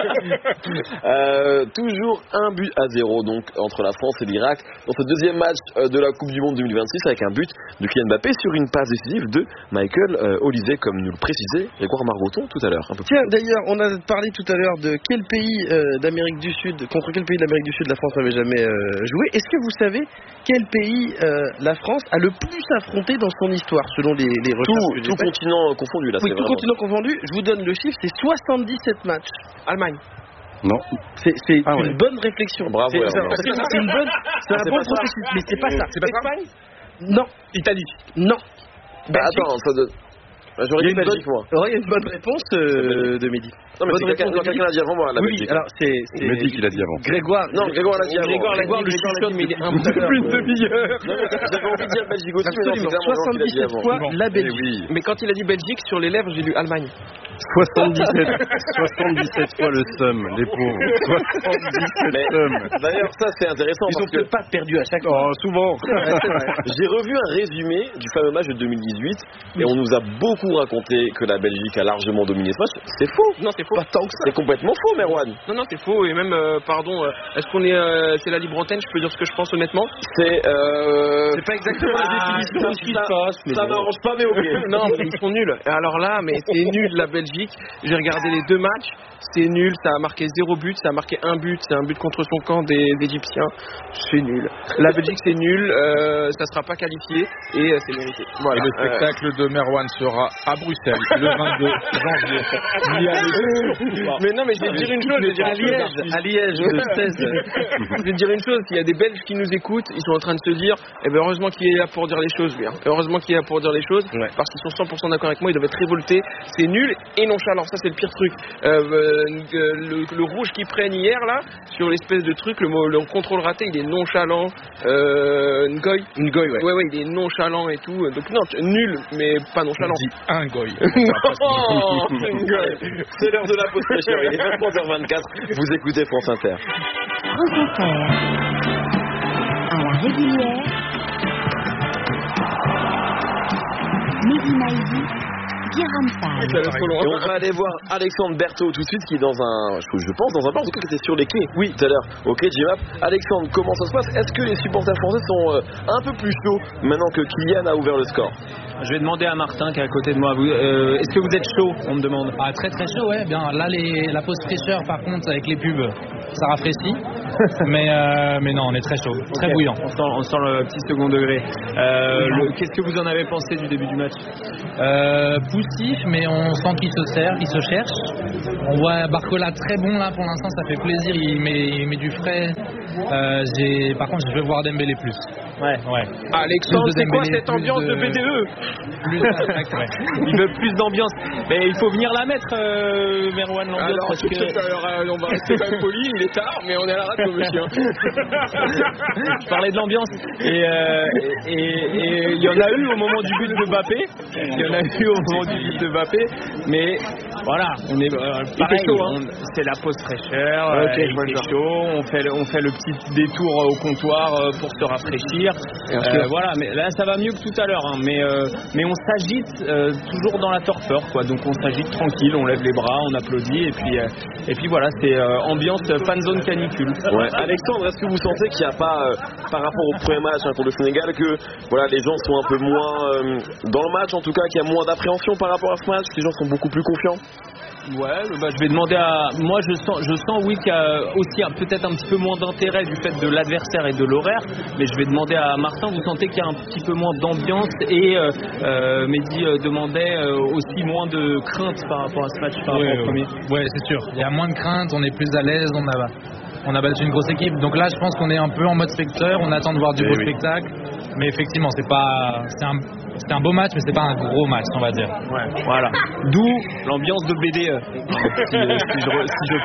Euh, toujours un but à zéro donc entre la France et l'Irak dans ce deuxième match euh, de la Coupe du Monde deux mille vingt-six avec un but de Kylian Mbappé sur une passe décisive de Michael euh, Olise, comme nous le précisait Grégoire Margoton tout à l'heure. Un peu plus. Tiens, d'ailleurs, on a parlé tout à l'heure de quel pays euh, d'Amérique du Sud, contre quel pays d'Amérique du Sud la France n'avait jamais euh, joué. Est-ce que vous savez quel pays euh, la France a le plus affronté dans son histoire, selon les, les recherches Tout, que j'ai tout faites? continent euh, confondu là. Oui, c'est tout vraiment- continent confondu. Je vous donne le chiffre, c'est soixante-dix-sept matchs. Allemagne. Non. C'est c'est Ah une ouais. bonne réflexion. Bravo, C'est alors. c'est- c'est une bonne, c'est un c'est bon pas ça. processus, mais c'est pas ça. C'est pas ça Espagne. Non, Italie. non. Bah, attends, ça donne. Bah, j'aurais Il y a dit une Belgique moi. bonne, ouais, il y a une bonne réponse euh, de Mehdi. Non mais Bonne c'est quelqu'un réponse de quelqu'un l'a dit avant moi la Oui, Belgique. alors c'est c'est Mehdi qui l'a dit avant. Grégoire. Non, Grégoire l'a dit avant. Grégoire l'a dit, Grégoire le Grégoire l'a dit, mais il est un chuchote peu depuis une demi-heure. Non, mais j'avais envie de dire Belgique aussi, mais non, c'est Absolument. clairement Jean qui l'a dit soixante-dix-sept avant. fois Bon. la Eh Belgique. oui. Mais quand il a dit Belgique, sur les lèvres, j'ai lu Allemagne. soixante-dix-sept, soixante-dix-sept fois le seum, les pauvres. soixante-dix-sept Mais- seum. D'ailleurs ça c'est intéressant Ils ont parce que peut-être pas perdu à chaque fois. Oh, souvent. j'ai revu un résumé du fameux match de deux mille dix-huit et on nous a beaucoup raconté que la Belgique a largement dominé ce match. C'est faux. Non, c'est faux. Pas tant que ça. C'est complètement faux, Merwan. Non, non, c'est faux. Et même, euh, pardon, euh, est-ce qu'on est. euh, c'est la libre antenne, je peux dire ce que je pense honnêtement. C'est euh... C'est pas exactement la Ah, définition de ce qui se ça- passe, mais Ça bon. n'arrange pas, mais ok. Non, mais ils sont nuls. Alors là, mais c'est nul la Belgique. J'ai regardé les deux matchs, c'est nul. Ça a marqué zéro but, ça a marqué un but. C'est un but contre son camp des Égyptiens. C'est nul. La Belgique, c'est nul. Euh, ça sera pas qualifié et euh, c'est mérité. Et Voilà. le spectacle de Merwan sera à Bruxelles le vingt-deux janvier. Il y a les- Mais non, mais je vais te dire une chose. Je vais dire À une chose. Liège, à Liège, le seize. Je vais te dire une chose, s'il y a des Belges qui nous écoutent, ils sont en train de se dire, eh ben heureusement qu'il est là pour dire les choses, lui. hein. Heureusement qu'il est là pour dire les choses, Ouais. parce qu'ils sont cent pour cent d'accord avec moi, ils doivent être révoltés. C'est nul et nonchalant, ça c'est le pire truc. Euh, euh, le, le rouge qu'ils prennent hier là, sur l'espèce de truc, le, mot- le contrôle raté, il est nonchalant. Euh, Ngoy. Ngoy, ouais. Ouais, ouais, il est nonchalant et tout. Donc non, t- nul, mais pas nonchalant. Dit un goy. Oh, Ngoy. C'est l'heure de la pause fraîcheur. Il est vingt-trois heures vingt-quatre. Vous écoutez France Inter. France Inter. À la régulière. Mehdi Maizi, Guérin Fall. Ça va trop loin. Et on va aller voir Alexandre Berthaud tout de suite qui est dans un, je je pense dans un bar en tout cas qui était sur les quais. Oui, tout à l'heure. Ok, J-Map. Alexandre, comment ça se passe? Est-ce que les supporters français sont euh, un peu plus chauds maintenant que Kylian a ouvert le score? Je vais demander à Martin qui est à côté de moi. Vous, euh, est-ce que vous êtes chaud? On me demande. Ah, très très chaud, ouais. Bien, là, les, la pause fraîcheur, par contre, avec les pubs, ça rafraîchit. mais, euh, mais non, on est très chaud, très Ok. bouillant. On sent, on sent le petit second degré. Euh, le- Qu'est-ce que vous en avez pensé du début du match? Euh, poussif, mais on sent qu'il se sert, qu'il se cherche. On voit Barcola très bon là pour l'instant, ça fait plaisir. Il met, il met du frais. Euh, j'ai- par contre, je veux voir Dembélé plus. Ouais. Ouais. Alexandre, Plus de c'est quoi Dembélé, cette plus ambiance de, de- B D E? Plus d'attaque, ouais. Il veut plus d'ambiance. Mais il faut venir la mettre, euh, Merwan, l'ambiance. Alors, parce tout que... de suite, alors, euh, on va rester quand même poli, il est tard, mais on est à la radio, monsieur. Je parlais de l'ambiance et euh, et- et il y en a eu au moment du but de Mbappé. Il y en a eu au moment du but de Mbappé. Mais voilà, on est euh, pareil, chaud, hein. on- c'est la pause fraîcheur. Ouais, ok, euh, je vois il le fait chaud. On fait le, on fait le petit détour euh, au comptoir euh, pour se rafraîchir. Bien Euh, sûr. voilà, mais là ça va mieux que tout à l'heure. hein. mais euh, mais on s'agite euh, toujours dans la torpeur, quoi. Donc on s'agite tranquille, on lève les bras, on applaudit et puis euh, et puis voilà, c'est euh, ambiance fan zone canicule. Ouais. Alexandre, est-ce que vous sentez qu'il n'y a pas, euh, par rapport au premier match hein, contre le Sénégal, que voilà, les gens sont un peu moins euh, dans le match, en tout cas, qu'il y a moins d'appréhension par rapport à ce match, que les gens sont beaucoup plus confiants? Ouais, bah, je vais demander à. Moi, je sens, je sens oui, qu'il y a aussi un- peut-être un petit peu moins d'intérêt du fait de l'adversaire et de l'horaire. Mais je vais demander à Martin, vous sentez qu'il y a un petit peu moins d'ambiance et euh, euh, Mehdi euh, demandait euh, aussi moins de crainte par rapport à ce match, par Ouais, rapport au premier. ouais, c'est sûr. Il y a moins de crainte, on est plus à l'aise, on a, on a battu une grosse équipe. Donc là, je pense qu'on est un peu en mode spectateur, on attend de voir du Eh beau oui. spectacle. Mais effectivement, c'est pas, c'est un, c'est un beau match, mais c'est pas un gros match, on va dire. Ouais, voilà. D'où l'ambiance de B D E, si, euh, si je, re- si je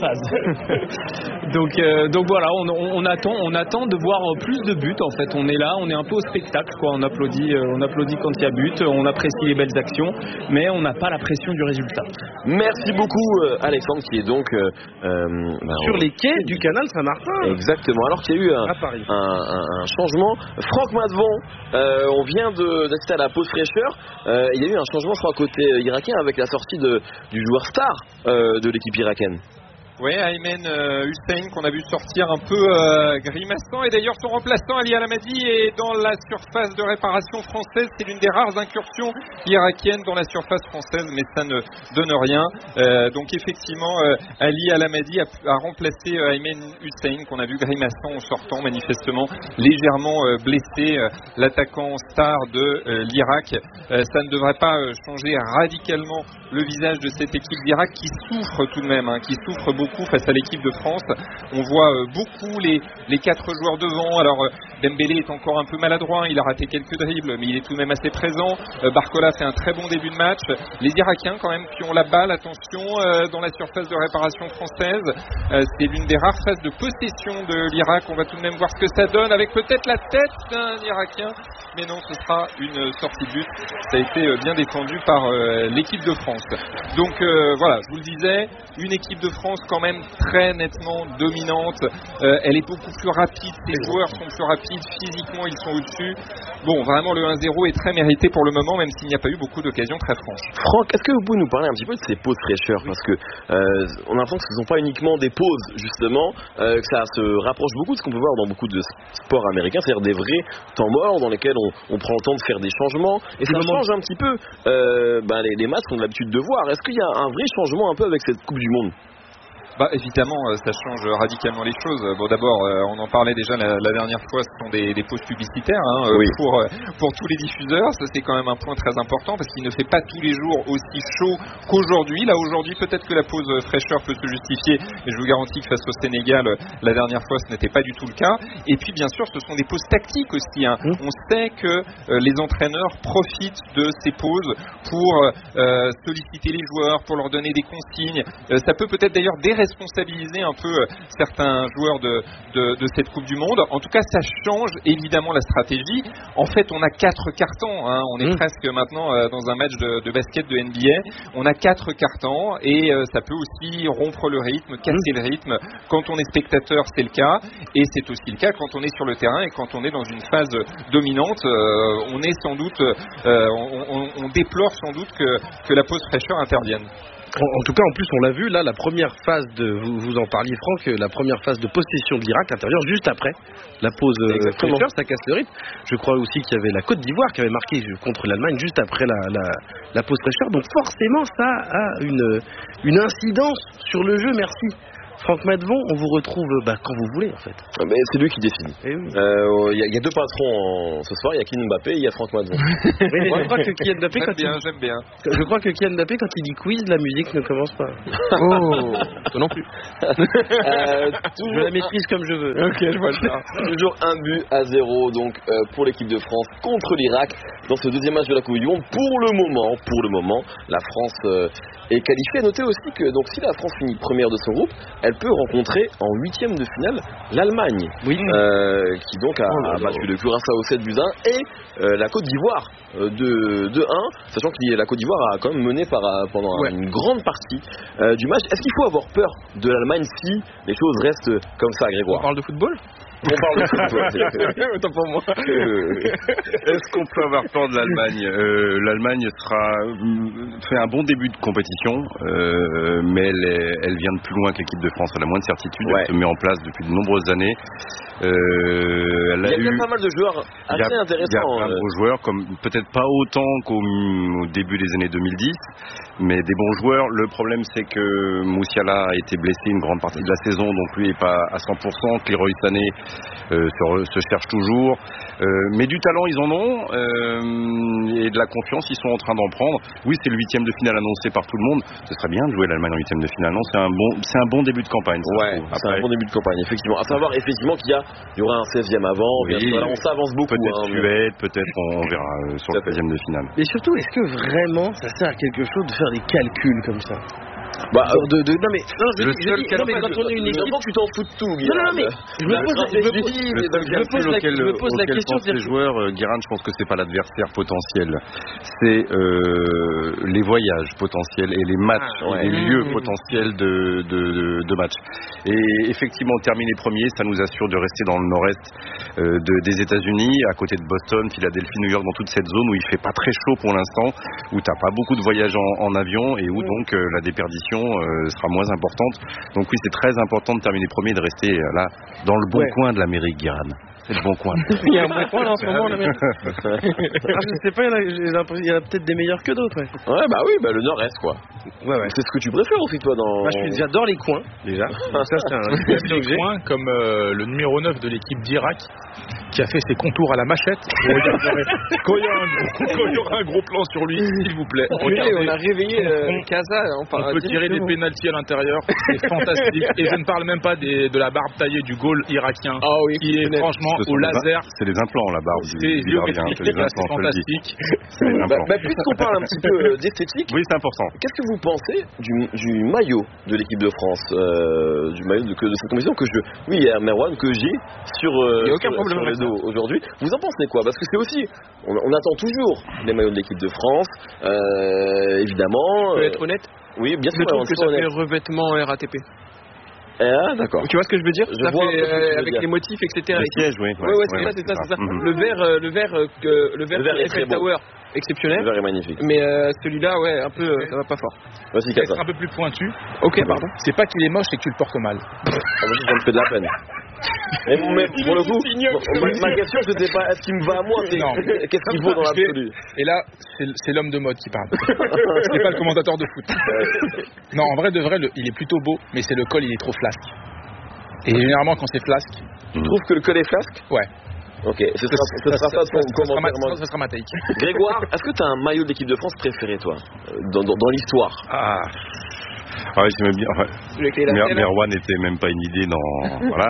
paraphrase. donc, euh, donc voilà, on, on, on attend, on attend de voir euh, plus de buts. En fait, on est là, on est un peu au spectacle, quoi. On applaudit, euh, on applaudit quand il y a but, on apprécie les belles actions, mais on n'a pas la pression du résultat. Merci beaucoup euh, Alexandre qui est donc euh, euh, bah, Sur on- les quais du canal Saint-Martin. Exactement. Alors qu'il y a eu un, À Paris. un, un- un changement. Franck Madvon, euh, on vient de- d'assister à la pause fraîcheur. Euh, il y a eu un changement, je crois, côté euh, irakien avec la sortie de, du joueur star euh, de l'équipe irakienne. Oui, Aymen euh, Hussein qu'on a vu sortir un peu euh, grimaçant, et d'ailleurs son remplaçant Ali Alamadi est dans la surface de réparation française. C'est l'une des rares incursions irakiennes dans la surface française, mais ça ne donne rien. Euh, donc effectivement, euh, Ali Alamadi a, a remplacé euh, Aymen Hussein qu'on a vu grimaçant en sortant, manifestement légèrement euh, blessé, euh, l'attaquant star de euh, l'Irak. Euh, ça ne devrait pas euh, changer radicalement le visage de cette équipe d'Irak qui souffre tout de même, hein, qui souffre beaucoup face à l'équipe de France. On voit euh, beaucoup les, les quatre joueurs devant. Alors euh, Dembélé est encore un peu maladroit, il a raté quelques dribbles, mais il est tout de même assez présent. Euh, Barcola fait un très bon début de match. Les Irakiens quand même qui ont la balle, attention, euh, dans la surface de réparation française. Euh, c'est l'une des rares phases de possession de l'Irak. On va tout de même voir ce que ça donne avec peut-être la tête d'un Irakien, mais non, ce sera une sortie de but. Ça a été euh, bien défendu par euh, l'équipe de France. Donc euh, voilà, je vous le disais, une équipe de France quand même très nettement dominante. Euh, elle est beaucoup plus rapide, ses joueurs sont plus rapides, physiquement ils sont au-dessus. Bon, vraiment le un zéro est très mérité pour le moment, même s'il n'y a pas eu beaucoup d'occasions très franches. Franck, est-ce que vous pouvez nous parler un petit peu de ces pauses fraîcheurs? Parce que euh, on a l'impression que ce ne sont pas uniquement des pauses, justement, euh, que ça se rapproche beaucoup de ce qu'on peut voir dans beaucoup de sports américains, c'est-à-dire des vrais temps morts dans lesquels on, on prend le temps de faire des changements, et ça change un petit peu euh, ben, les, les matchs qu'on a l'habitude de voir. Est-ce qu'il y a un vrai changement un peu avec cette Coupe du Monde? Bah évidemment, euh, ça change radicalement les choses. Bon, d'abord, euh, on en parlait déjà la, la dernière fois, ce sont des, des pauses publicitaires hein, euh, Oui. pour euh, pour tous les diffuseurs. Ça c'est quand même un point très important parce qu'il ne fait pas tous les jours aussi chaud qu'aujourd'hui. Là aujourd'hui, peut-être que la pause euh, fraîcheur peut se justifier, mais je vous garantis que face au Sénégal, euh, la dernière fois, ce n'était pas du tout le cas. Et puis bien sûr, ce sont des pauses tactiques aussi. Hein. Mmh. On sait que euh, les entraîneurs profitent de ces pauses pour euh, solliciter les joueurs, pour leur donner des consignes. Euh, ça peut peut-être d'ailleurs déraisonner responsabiliser un peu euh, certains joueurs de, de, de cette Coupe du Monde. En tout cas, ça change évidemment la stratégie. En fait, on a quatre cartons. Hein. On est mmh. presque maintenant euh, dans un match de, de basket de N B A. On a quatre cartons et euh, ça peut aussi rompre le rythme, casser mmh. le rythme. Quand on est spectateur, c'est le cas. Et c'est aussi le cas quand on est sur le terrain et quand on est dans une phase dominante. Euh, on est sans doute, euh, on, on, on déplore sans doute que, que la pause fraîcheur intervienne. En, en tout cas, en plus, on l'a vu, là, la première phase de, vous, vous en parliez, Franck, la première phase de possession de l'Irak intervient juste après la pause fraîcheur, ça casse le rythme. Je crois aussi qu'il y avait la Côte d'Ivoire qui avait marqué contre l'Allemagne juste après la, la, la pause fraîcheur. Donc forcément, ça a une, une incidence sur le jeu, merci. Franck Madvon, on vous retrouve bah, quand vous voulez en fait. Mais c'est lui qui décide. Il oui. euh, y, y a deux patrons en, ce soir, il y a Kylian Mbappé et il y a Franck Madvon. Oui, moi, je crois que Kylian Mbappé j'aime quand bien, il... j'aime bien. Je crois que Kylian Mbappé quand il dit quiz, la musique ne commence pas. Oh, non plus. euh, toujours... Je la maîtrise comme je veux. Ok, je vois ça. Toujours un but à zéro donc euh, pour l'équipe de France contre l'Irak dans ce deuxième match de la Coupe du Monde. Pour le moment, pour le moment, la France euh, est qualifiée. Notez aussi que donc si la France finit première de son groupe, elle peut rencontrer en huitième de finale l'Allemagne, oui. euh, qui donc a, oh a battu le Curaçao sept buts à un et euh, la Côte d'Ivoire euh, de, de un, sachant que la Côte d'Ivoire a quand même mené par, pendant ouais. une grande partie euh, du match. Est-ce qu'il faut avoir peur de l'Allemagne si les choses restent comme ça, Grégoire? On parle de football? On parle de foot. Autant pour moi. Est-ce qu'on peut avoir peur de l'Allemagne? euh, L'Allemagne sera fait un bon début de compétition, euh, mais elle, est, elle vient de plus loin que l'équipe de France. Elle a moins de certitude. Ouais. Elle se met en place depuis de nombreuses années. Euh, elle a il y a eu pas mal de joueurs assez intéressants. Il y a plein de beaux joueurs, comme peut-être pas autant qu'au au début des années deux mille dix, mais des bons joueurs. Le problème, c'est que Moussiala a été blessé une grande partie de la saison, donc lui n'est pas à cent pour cent. Que Leroy Sané euh, se, se cherche toujours. Euh, mais du talent, ils en ont, euh, et de la confiance, ils sont en train d'en prendre. Oui, c'est le huitième de finale annoncé par tout le monde. Ce serait bien de jouer l'Allemagne en huitième de finale. Non, c'est un bon, c'est un bon début de campagne. Ouais, c'est un bon début de campagne, effectivement. À savoir, effectivement, qu'il y a, il y aura un seizième avant. Oui, bien sûr, là, on s'avance beaucoup. Peut-être hein, Suède, mais... peut-être on, on verra euh, sur le seizième de finale. Mais surtout, est-ce que vraiment ça sert à quelque chose de faire des calculs comme ça? Bah, euh, de, de, non mais, non, je, le je, je dis, non, mais quand on est une équipe, tu t'en fous de tout, Guillaume. Non, non, mais je me pose, je me pose, je me pose la, auquel, je me pose la question. Les joueurs, euh, Guérin, je pense que c'est pas l'adversaire potentiel, c'est euh, les voyages potentiels et les matchs, ah, ouais. et les mmh. lieux potentiels de, de, de, de matchs. Et effectivement, terminer premier, ça nous assure de rester dans le nord-est euh, de, des États-Unis, à côté de Boston, Philadelphie, New York, dans toute cette zone où il fait pas très chaud pour l'instant, où t'as pas beaucoup de voyages en, en avion et où mmh. donc euh, la déperdition Euh, sera moins importante. Donc oui, c'est très important de terminer premier et de rester euh, là dans le bon ouais. coin de l'Amérique, Guérin. C'est le bon coin. Il y a un bon coin là en ce moment, l'Amérique. Ah, je sais pas, il y en a, il y en a peut-être des meilleurs que d'autres. Ouais. ouais, bah oui, bah le nord-est quoi. Ouais, ouais. C'est ce que tu préfères aussi toi dans. Bah, j'adore les coins déjà. Ça c'est un les coins comme euh, le numéro neuf de l'équipe d'Irak qui a fait ses contours à la machette. Quand il y, y aura un gros plan sur lui, s'il vous plaît. Regardez, on a réveillé euh, Casa. On, on peut tirer des pénaltys à l'intérieur. C'est fantastique. Et je ne parle même pas des, de la barbe taillée du goal irakien. Ah oui, qui est franchement au laser. C'est les implants, la barbe. C'est c'est fantastique. Bah, bah, puisqu'on parle un petit peu d'esthétique. Oui, c'est important. Qu'est-ce que vous pensez du, du maillot de l'équipe de France, euh, du maillot de, que, de cette compétition que je, oui, il y a Merwan que j'ai sur, euh, aucun sur, problème sur les dos aujourd'hui. Vous en pensez quoi? Parce que c'est aussi, on, on attend toujours les maillots de l'équipe de France, euh, évidemment. Je peux être honnête. Oui, bien sûr. Je trouve que ça fait revêtement R A T P. Ah, d'accord. Tu vois ce que je veux dire? Je ça vois fait, euh, avec dire. Les motifs, et cetera. Le siège, oui. Ouais, ouais, ouais, c'est ouais, ça, c'est ça, c'est ça. Mm-hmm. Le vert, euh, le vert, euh, que, le vert, le vert est très Tower, exceptionnel. Le vert est magnifique. Mais euh, celui-là, ouais, un peu, euh, ça va pas fort. Vas-y, c'est un peu plus pointu. Ok, pardon. C'est pas qu'il est moche, c'est que tu le portes mal. Ah, moi, ça me fait de la peine. Et mais pour le coup, ma, ma question c'était pas est-ce qu'il me va à moi, c'est qu'est-ce qu'il vaut dans l'absolu. Et là, c'est, c'est l'homme de mode qui parle. C'est pas le commentateur de foot. Non, en vrai de vrai, le, il est plutôt beau, mais c'est le col, il est trop flasque. Et généralement, quand c'est flasque, tu trouves que le col est flasque? Ouais. Ok, ce sera ça, ça, ça, ça, ça, ça, sera, ma, ça sera ma take. Grégoire, est-ce que tu as un maillot de l'équipe de France préféré, toi, dans, dans, dans l'histoire? Ah. Ah oui, j'aimais bien. Enfin, Mer- Merwan n'était même pas une idée dans. Voilà.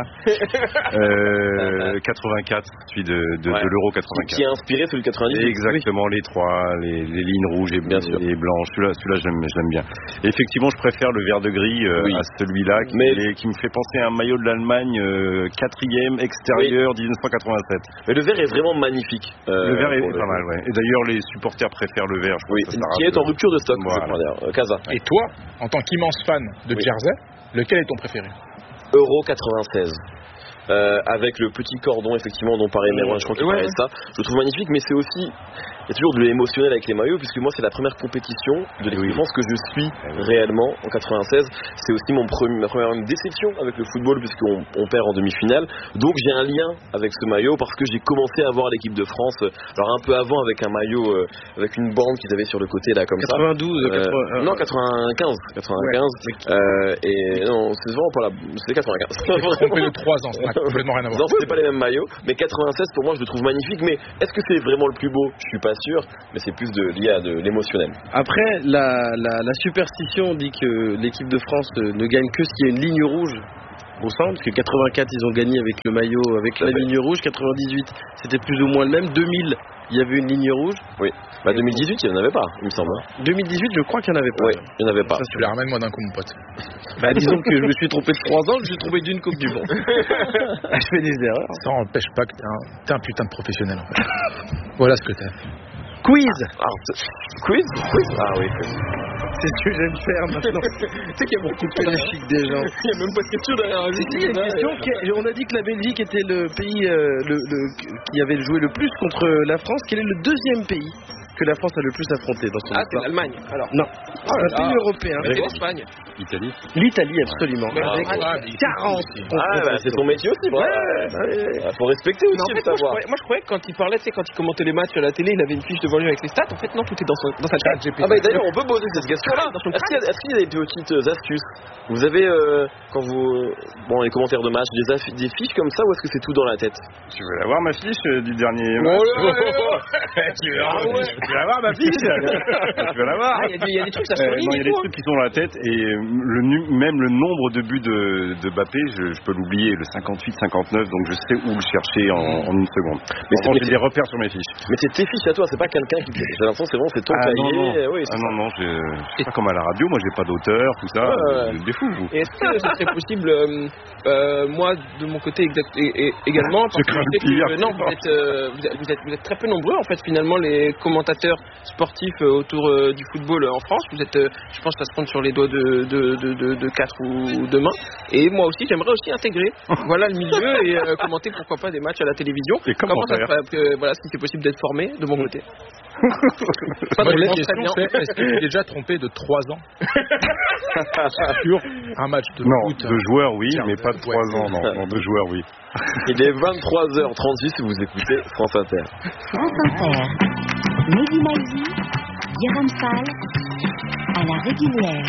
Euh, quatre-vingt-quatre, celui de, de, ouais. de l'Euro quatre-vingt-quatre. Qui a inspiré celui de quatre-vingt-dix. Exactement, oui. Les trois, les, les lignes rouges et, bien sûr. et blanches. Celui-là, celui-là j'aime, j'aime bien. Et effectivement, je préfère le vert de gris euh, oui. à celui-là qui, Mais... est, qui me fait penser à un maillot de l'Allemagne euh, quatrième extérieur oui. dix-neuf cent quatre-vingt-sept. Mais le vert est vraiment magnifique. Euh, le vert est, est pas mal, ouais. Et d'ailleurs, les supporters préfèrent le vert. Je oui. ça qui est en rupture de stock. Voilà. Casa. Et toi, en tant qu'immense fan de oui. Jersey, lequel est ton préféré? Euro quatre-vingt-seize. Euh, avec le petit cordon effectivement dont parlait Merwan, je crois qu'il ouais. parlait de ça. Je le trouve magnifique, mais c'est aussi il y a toujours de l'émotionnel avec les maillots, puisque moi c'est la première compétition de l'équipe de France que je suis réellement en quatre-vingt-seize. C'est aussi mon premier, ma première déception avec le football, puisqu'on on perd en demi-finale. Donc j'ai un lien avec ce maillot parce que j'ai commencé à voir l'équipe de France, alors un peu avant avec un maillot euh, avec une bande qu'ils avaient sur le côté là comme quatre-vingt-douze, ça. Euh, quatre-vingts, non quatre-vingt-quinze, quatre-vingt-quinze. Ouais. Euh, et non c'est vraiment pas la, c'est quatre-vingt-quinze. On fait de trois ans, ça n'a complètement rien à voir. Non, c'est pas les mêmes maillots, mais quatre-vingt-seize pour moi je le trouve magnifique. Mais est-ce que c'est vraiment le plus beau? Je suis pas sûr, mais c'est plus de, lié à de l'émotionnel. Après, la, la, la superstition dit que l'équipe de France ne gagne que s'il y a une ligne rouge au centre, parce que quatre-vingt-quatre ils ont gagné avec le maillot, avec la ligne rouge. Quatre-vingt-dix-huit c'était plus ou moins le même. deux mille il y avait une ligne rouge. Oui. Bah deux mille dix-huit il n'y en avait pas, il me semble. deux mille dix-huit je crois qu'il n'y en avait pas. Oui, il n'y en avait pas. Ça, tu la ramènes moi d'un coup, mon pote. Bah disons que je me suis trompé de trois ans, je me suis trompé d'une Coupe du Monde. Je fais des erreurs. Ça n'empêche pas que t'es un, t'es un putain de professionnel en fait. Voilà ce que t'es. Quiz. Alors, quiz Quiz Ah oui. c'est ce que j'aime faire maintenant. Tu sais qu'il y a beaucoup de la chic des gens. Il n'y a même pas de question derrière. Si, si, il y a une question. qui- On a dit que la Belgique était le pays euh, le, le- qui avait joué le plus contre la France. Quel est le deuxième pays que la France a le plus affronté dans son Ah, c'est histoire? l'Allemagne. Alors, Non, c'est un pays européen. c'est l'Espagne. Italie. L'Italie, absolument. Mais Avec ah, quarante. Ah, bah, c'est ton métier aussi, bravo. Ah, faut respecter Mais aussi en le fait, moi je, savoir. croyais, moi je croyais que quand il parlait, tu sais, quand il commentait les matchs à la télé, il avait une fiche devant lui avec les stats. En fait, non, tout est dans, son, dans sa tête. Ah bah d'ailleurs on peut poser cette question-là. Est-ce qu'il y, a- est-ce qu'il y a des petites euh, astuces? Vous avez euh, quand vous bon les commentaires de match des, affi- des fiches comme ça ou est-ce que c'est tout dans la tête? Tu veux la voir ma fiche euh, du dernier match? Tu veux la voir- tu veux la voir ma fiche? Tu veux la voir? Ah, il y, a des- il y a des trucs, ça Euh, souligne non, il y a et des tout. trucs qui sont dans la tête et euh, le, nu- même le nombre de buts de, de Mbappé, je, je peux l'oublier, le cinquante-huit cinquante-neuf, donc je sais où le chercher en, en une seconde. Mais c'est- j'ai des repères sur mes fiches. Mais c'est tes fiches à toi, c'est pas quelqu'un qui. J'ai l'impression que c'est bon, c'est ton Ah, cahier. non, non. euh, Oui, Ah non, non, je, je suis pas comme à la radio, moi j'ai pas d'auteur, tout ça, Ouais, vous ouais. êtes des fous vous. Et est-ce que ce serait possible, euh, euh, moi, de mon côté exact, et, et, également, parce Je que crains je sais le pire. que, non, vous êtes, euh, vous, êtes, vous, êtes, vous êtes très peu nombreux, en fait, finalement, les commentateurs sportifs euh, autour euh, du football euh, en France. Vous êtes, euh, je pense, que ça se compte sur les doigts de, de, de, de, de quatre ou de main. Et moi aussi, j'aimerais aussi intégrer, voilà, le milieu et euh, commenter, pourquoi pas, des matchs à la télévision. Et comment ça faire se fait, euh, voilà, si c'est possible d'être formé de mon côté. Moi, de la très question, bien. c'est est-ce que tu t'es déjà trompé de trois ans sur un match de Non, foot? de joueurs oui, Tiens, mais pas de ouais. trois ans, non, non, de joueurs oui. Il est vingt-trois heures trente-six et vous écoutez France Inter. France Inter. Mehdi Maizi, Guérin Fall, à la régulière.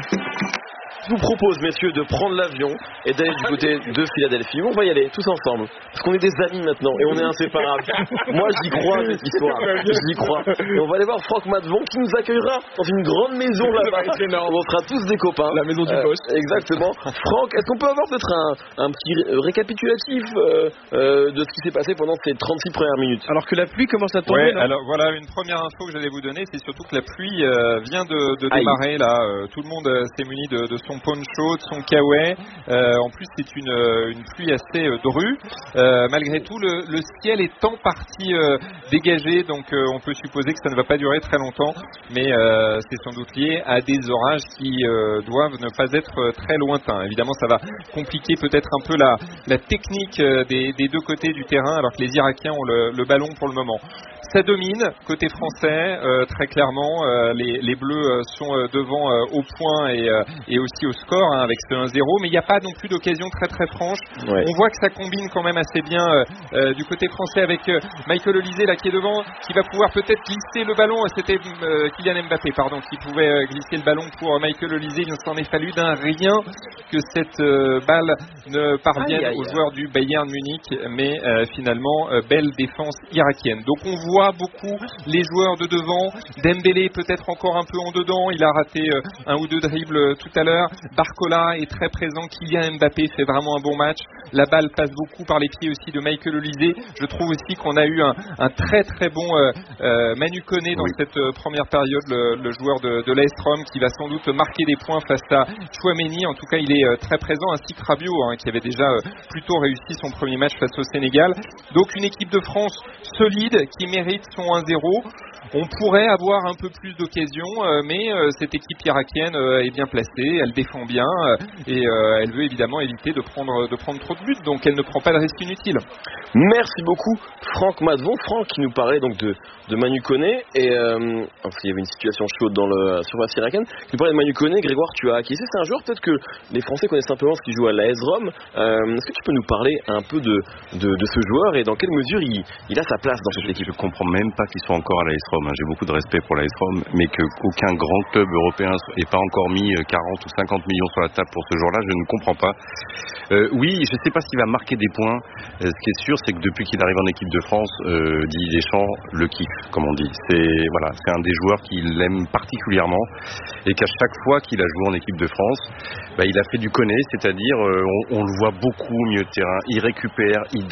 Je vous propose, messieurs, de prendre l'avion et d'aller du côté de Philadelphie. On va y aller, tous ensemble. Parce qu'on est des amis maintenant et on est inséparables. Moi, j'y crois à cette histoire. J'y crois. Et on va aller voir Franck Matvon qui nous accueillera dans une grande maison là-bas. On sera tous des copains. La maison du Euh, boss. Exactement. Franck, est-ce qu'on peut avoir peut-être un, un petit ré- récapitulatif euh, euh, de ce qui s'est passé pendant ces trente-six premières minutes? Alors que la pluie commence à tomber. Ouais, non alors voilà une première info que j'allais vous donner, c'est surtout que la pluie euh, vient de, de Aïe. démarrer là. Euh, tout le monde euh, s'est muni de, de son poncho, de son kawaii. Euh, en plus, c'est une, euh, une pluie assez euh, drue. Euh, malgré tout, le, le ciel est en partie euh, dégagé, donc euh, on peut supposer que ça ne va pas durer très longtemps. Mais euh, c'est sans doute lié à des orages qui euh, doivent ne pas être euh, très lointains. Évidemment, ça va compliquer peut-être un peu la, la technique euh, des, des deux côtés du terrain, alors que les Irakiens ont le, le ballon pour le moment. Ça domine côté français, euh, très clairement. Euh, les, les Bleus euh, sont euh, devant euh, au point et, euh, et aussi au score hein, avec ce un zéro, mais il n'y a pas non plus d'occasion très très franche. Ouais. On voit que ça combine quand même assez bien euh, euh, du côté français avec euh, Michael Olise là qui est devant, qui va pouvoir peut-être glisser le ballon. C'était euh, Kylian Mbappé, pardon, qui pouvait euh, glisser le ballon pour Michael Olise. Il s'en est fallu d'un rien que cette euh, balle ne parvienne Aïe, aïe, aux aïe. joueurs du Bayern Munich, mais euh, finalement euh, belle défense irakienne. Donc on voit beaucoup les joueurs de devant. Dembélé peut-être encore un peu en dedans, il a raté euh, un ou deux dribbles euh, tout à l'heure. Barcola est très présent, Kylian Mbappé fait vraiment un bon match. La balle passe beaucoup par les pieds aussi de Michael Olise. Je trouve aussi qu'on a eu un, un très très bon euh, euh, Manu Koné dans Oui. cette euh, première période, le, le joueur de, de l'A S Rome qui va sans doute marquer des points face à Chouameni. En tout cas, il est euh, très présent, ainsi que Rabiot hein, qui avait déjà euh, plutôt réussi son premier match face au Sénégal. Donc une équipe de France solide qui mérite son un zéro. On pourrait avoir un peu plus d'occasions, euh, mais euh, cette équipe irakienne euh, est bien placée, elle défend bien euh, et euh, elle veut évidemment éviter de prendre, de prendre trop de buts, donc elle ne prend pas de risque inutile. Merci beaucoup Franck Matvon. Franck qui nous parlait donc de, de Manu Koné et euh, parce qu'il y avait une situation chaude dans le surface irakienne. Qui nous parlait de Manu Koné. Grégoire, tu as acquiescé. C'est un joueur peut-être que les Français connaissent simplement ce qu'il joue à l'A S Rome. Euh, Est-ce que tu peux nous parler un peu de, de, de ce joueur et dans quelle mesure il, il a sa place dans cette équipe? Je comprends même pas qu'ils soient encore à l'A S Rome. J'ai beaucoup de respect pour l'A S Rome, mais qu'aucun grand club européen n'ait pas encore mis quarante ou cinquante millions sur la table pour ce jour-là, je ne comprends pas. Euh, oui, je ne sais pas s'il va marquer des points. Euh, ce qui est sûr, c'est que depuis qu'il arrive en équipe de France, euh, Didier Deschamps le kiffe, comme on dit. C'est voilà, c'est un des joueurs qu'il aime particulièrement et qu'à chaque fois qu'il a joué en équipe de France, bah, il a fait du Koné, c'est-à-dire euh, on, on le voit beaucoup au milieu de terrain. Il récupère, il